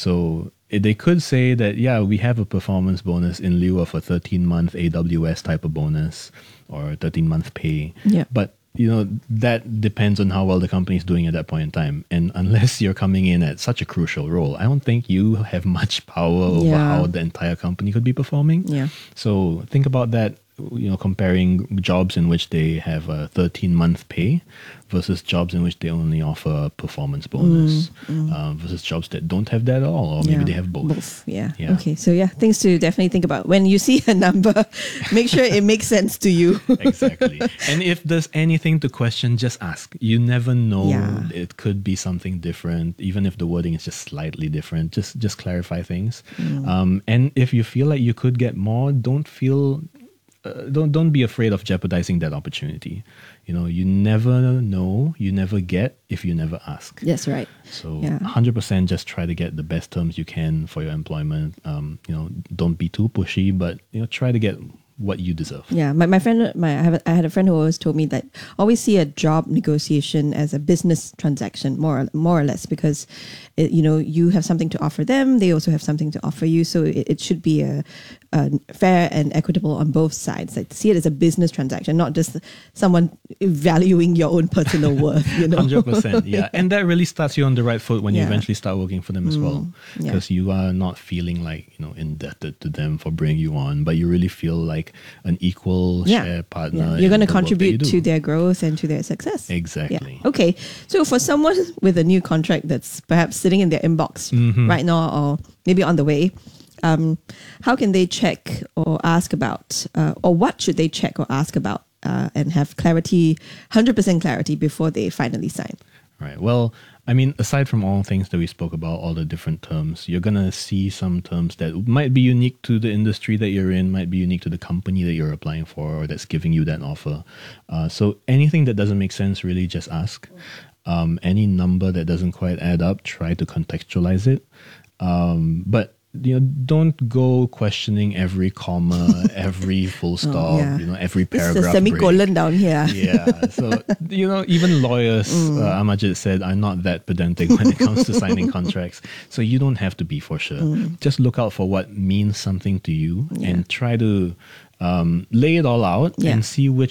Speaker 20: So eh, they could say that, yeah, we have a performance bonus in lieu of a thirteen month A W S type of bonus or thirteen month pay.
Speaker 1: Yeah.
Speaker 20: But, you know, that depends on how well the company is doing at that point in time. And unless you're coming in at such a crucial role, I don't think you have much power over
Speaker 1: Yeah.
Speaker 20: how the entire company could be performing.
Speaker 1: Yeah.
Speaker 20: So think about that, you know, comparing jobs in which they have a thirteen month pay versus jobs in which they only offer a performance bonus
Speaker 1: Mm, mm.
Speaker 20: Uh, versus jobs that don't have that at all, or maybe
Speaker 1: Yeah,
Speaker 20: they have both.
Speaker 1: Both, yeah.
Speaker 20: Yeah.
Speaker 1: Okay, so yeah, things to definitely think about. When you see a number, make sure it makes sense to you.
Speaker 20: Exactly. And if there's anything to question, just ask. You never know.
Speaker 1: Yeah.
Speaker 20: It could be something different, even if the wording is just slightly different. Just just clarify things.
Speaker 1: Mm.
Speaker 20: Um, and if you feel like you could get more, don't feel uh, don't don't be afraid of jeopardizing that opportunity. You know, you never know, you never get if you never ask.
Speaker 1: That's right.
Speaker 20: So
Speaker 1: Yeah.
Speaker 20: one hundred percent just try to get the best terms you can for your employment. Um, you know, don't be too pushy, but you know, try to get what you deserve.
Speaker 1: Yeah, my, my friend, my I, have a, I had a friend who always told me that always see a job negotiation as a business transaction, more or, more or less, because it, you know, you have something to offer them, they also have something to offer you, so it, it should be a uh, fair and equitable on both sides. Like see it as a business transaction, not just someone valuing your own personal worth. You know,
Speaker 20: hundred percent. Yeah, and that really starts you on the right foot when
Speaker 1: Yeah.
Speaker 20: you eventually start working for them as
Speaker 1: Mm,
Speaker 20: well,
Speaker 1: yeah.
Speaker 20: because you are not feeling like you know indebted to them for bringing you on, but you really feel like an equal
Speaker 1: Yeah.
Speaker 20: share partner.
Speaker 1: Yeah. You're going
Speaker 20: in
Speaker 1: to
Speaker 20: the work that you
Speaker 1: contribute
Speaker 20: do.
Speaker 1: to their growth and to their success.
Speaker 20: Exactly.
Speaker 1: Yeah. Okay. So for someone with a new contract that's perhaps sitting in their inbox
Speaker 20: Mhm.
Speaker 1: right now, or maybe on the way, um, how can they check or ask about, uh, or what should they check or ask about, uh, and have clarity, one hundred percent clarity before they finally sign?
Speaker 20: Right. Well, I mean, aside from all things that we spoke about, all the different terms, you're going to see some terms that might be unique to the industry that you're in, might be unique to the company that you're applying for or that's giving you that offer. Uh, so anything that doesn't make sense, really just ask. Um, any number that doesn't quite add up, try to contextualize it. Um, but you know, don't go questioning every comma, every full stop,
Speaker 1: yeah.
Speaker 20: you know, every
Speaker 1: This is
Speaker 20: paragraph.
Speaker 1: a semicolon
Speaker 20: break.
Speaker 1: down here.
Speaker 20: Yeah. So, you know, even lawyers,
Speaker 1: Mm.
Speaker 20: uh, Amajid said, are not that pedantic when it comes to signing contracts. So you don't have to be for sure.
Speaker 1: Mm.
Speaker 20: Just look out for what means something to you
Speaker 1: Yeah.
Speaker 20: and try to um, lay it all out
Speaker 1: Yeah.
Speaker 20: and see which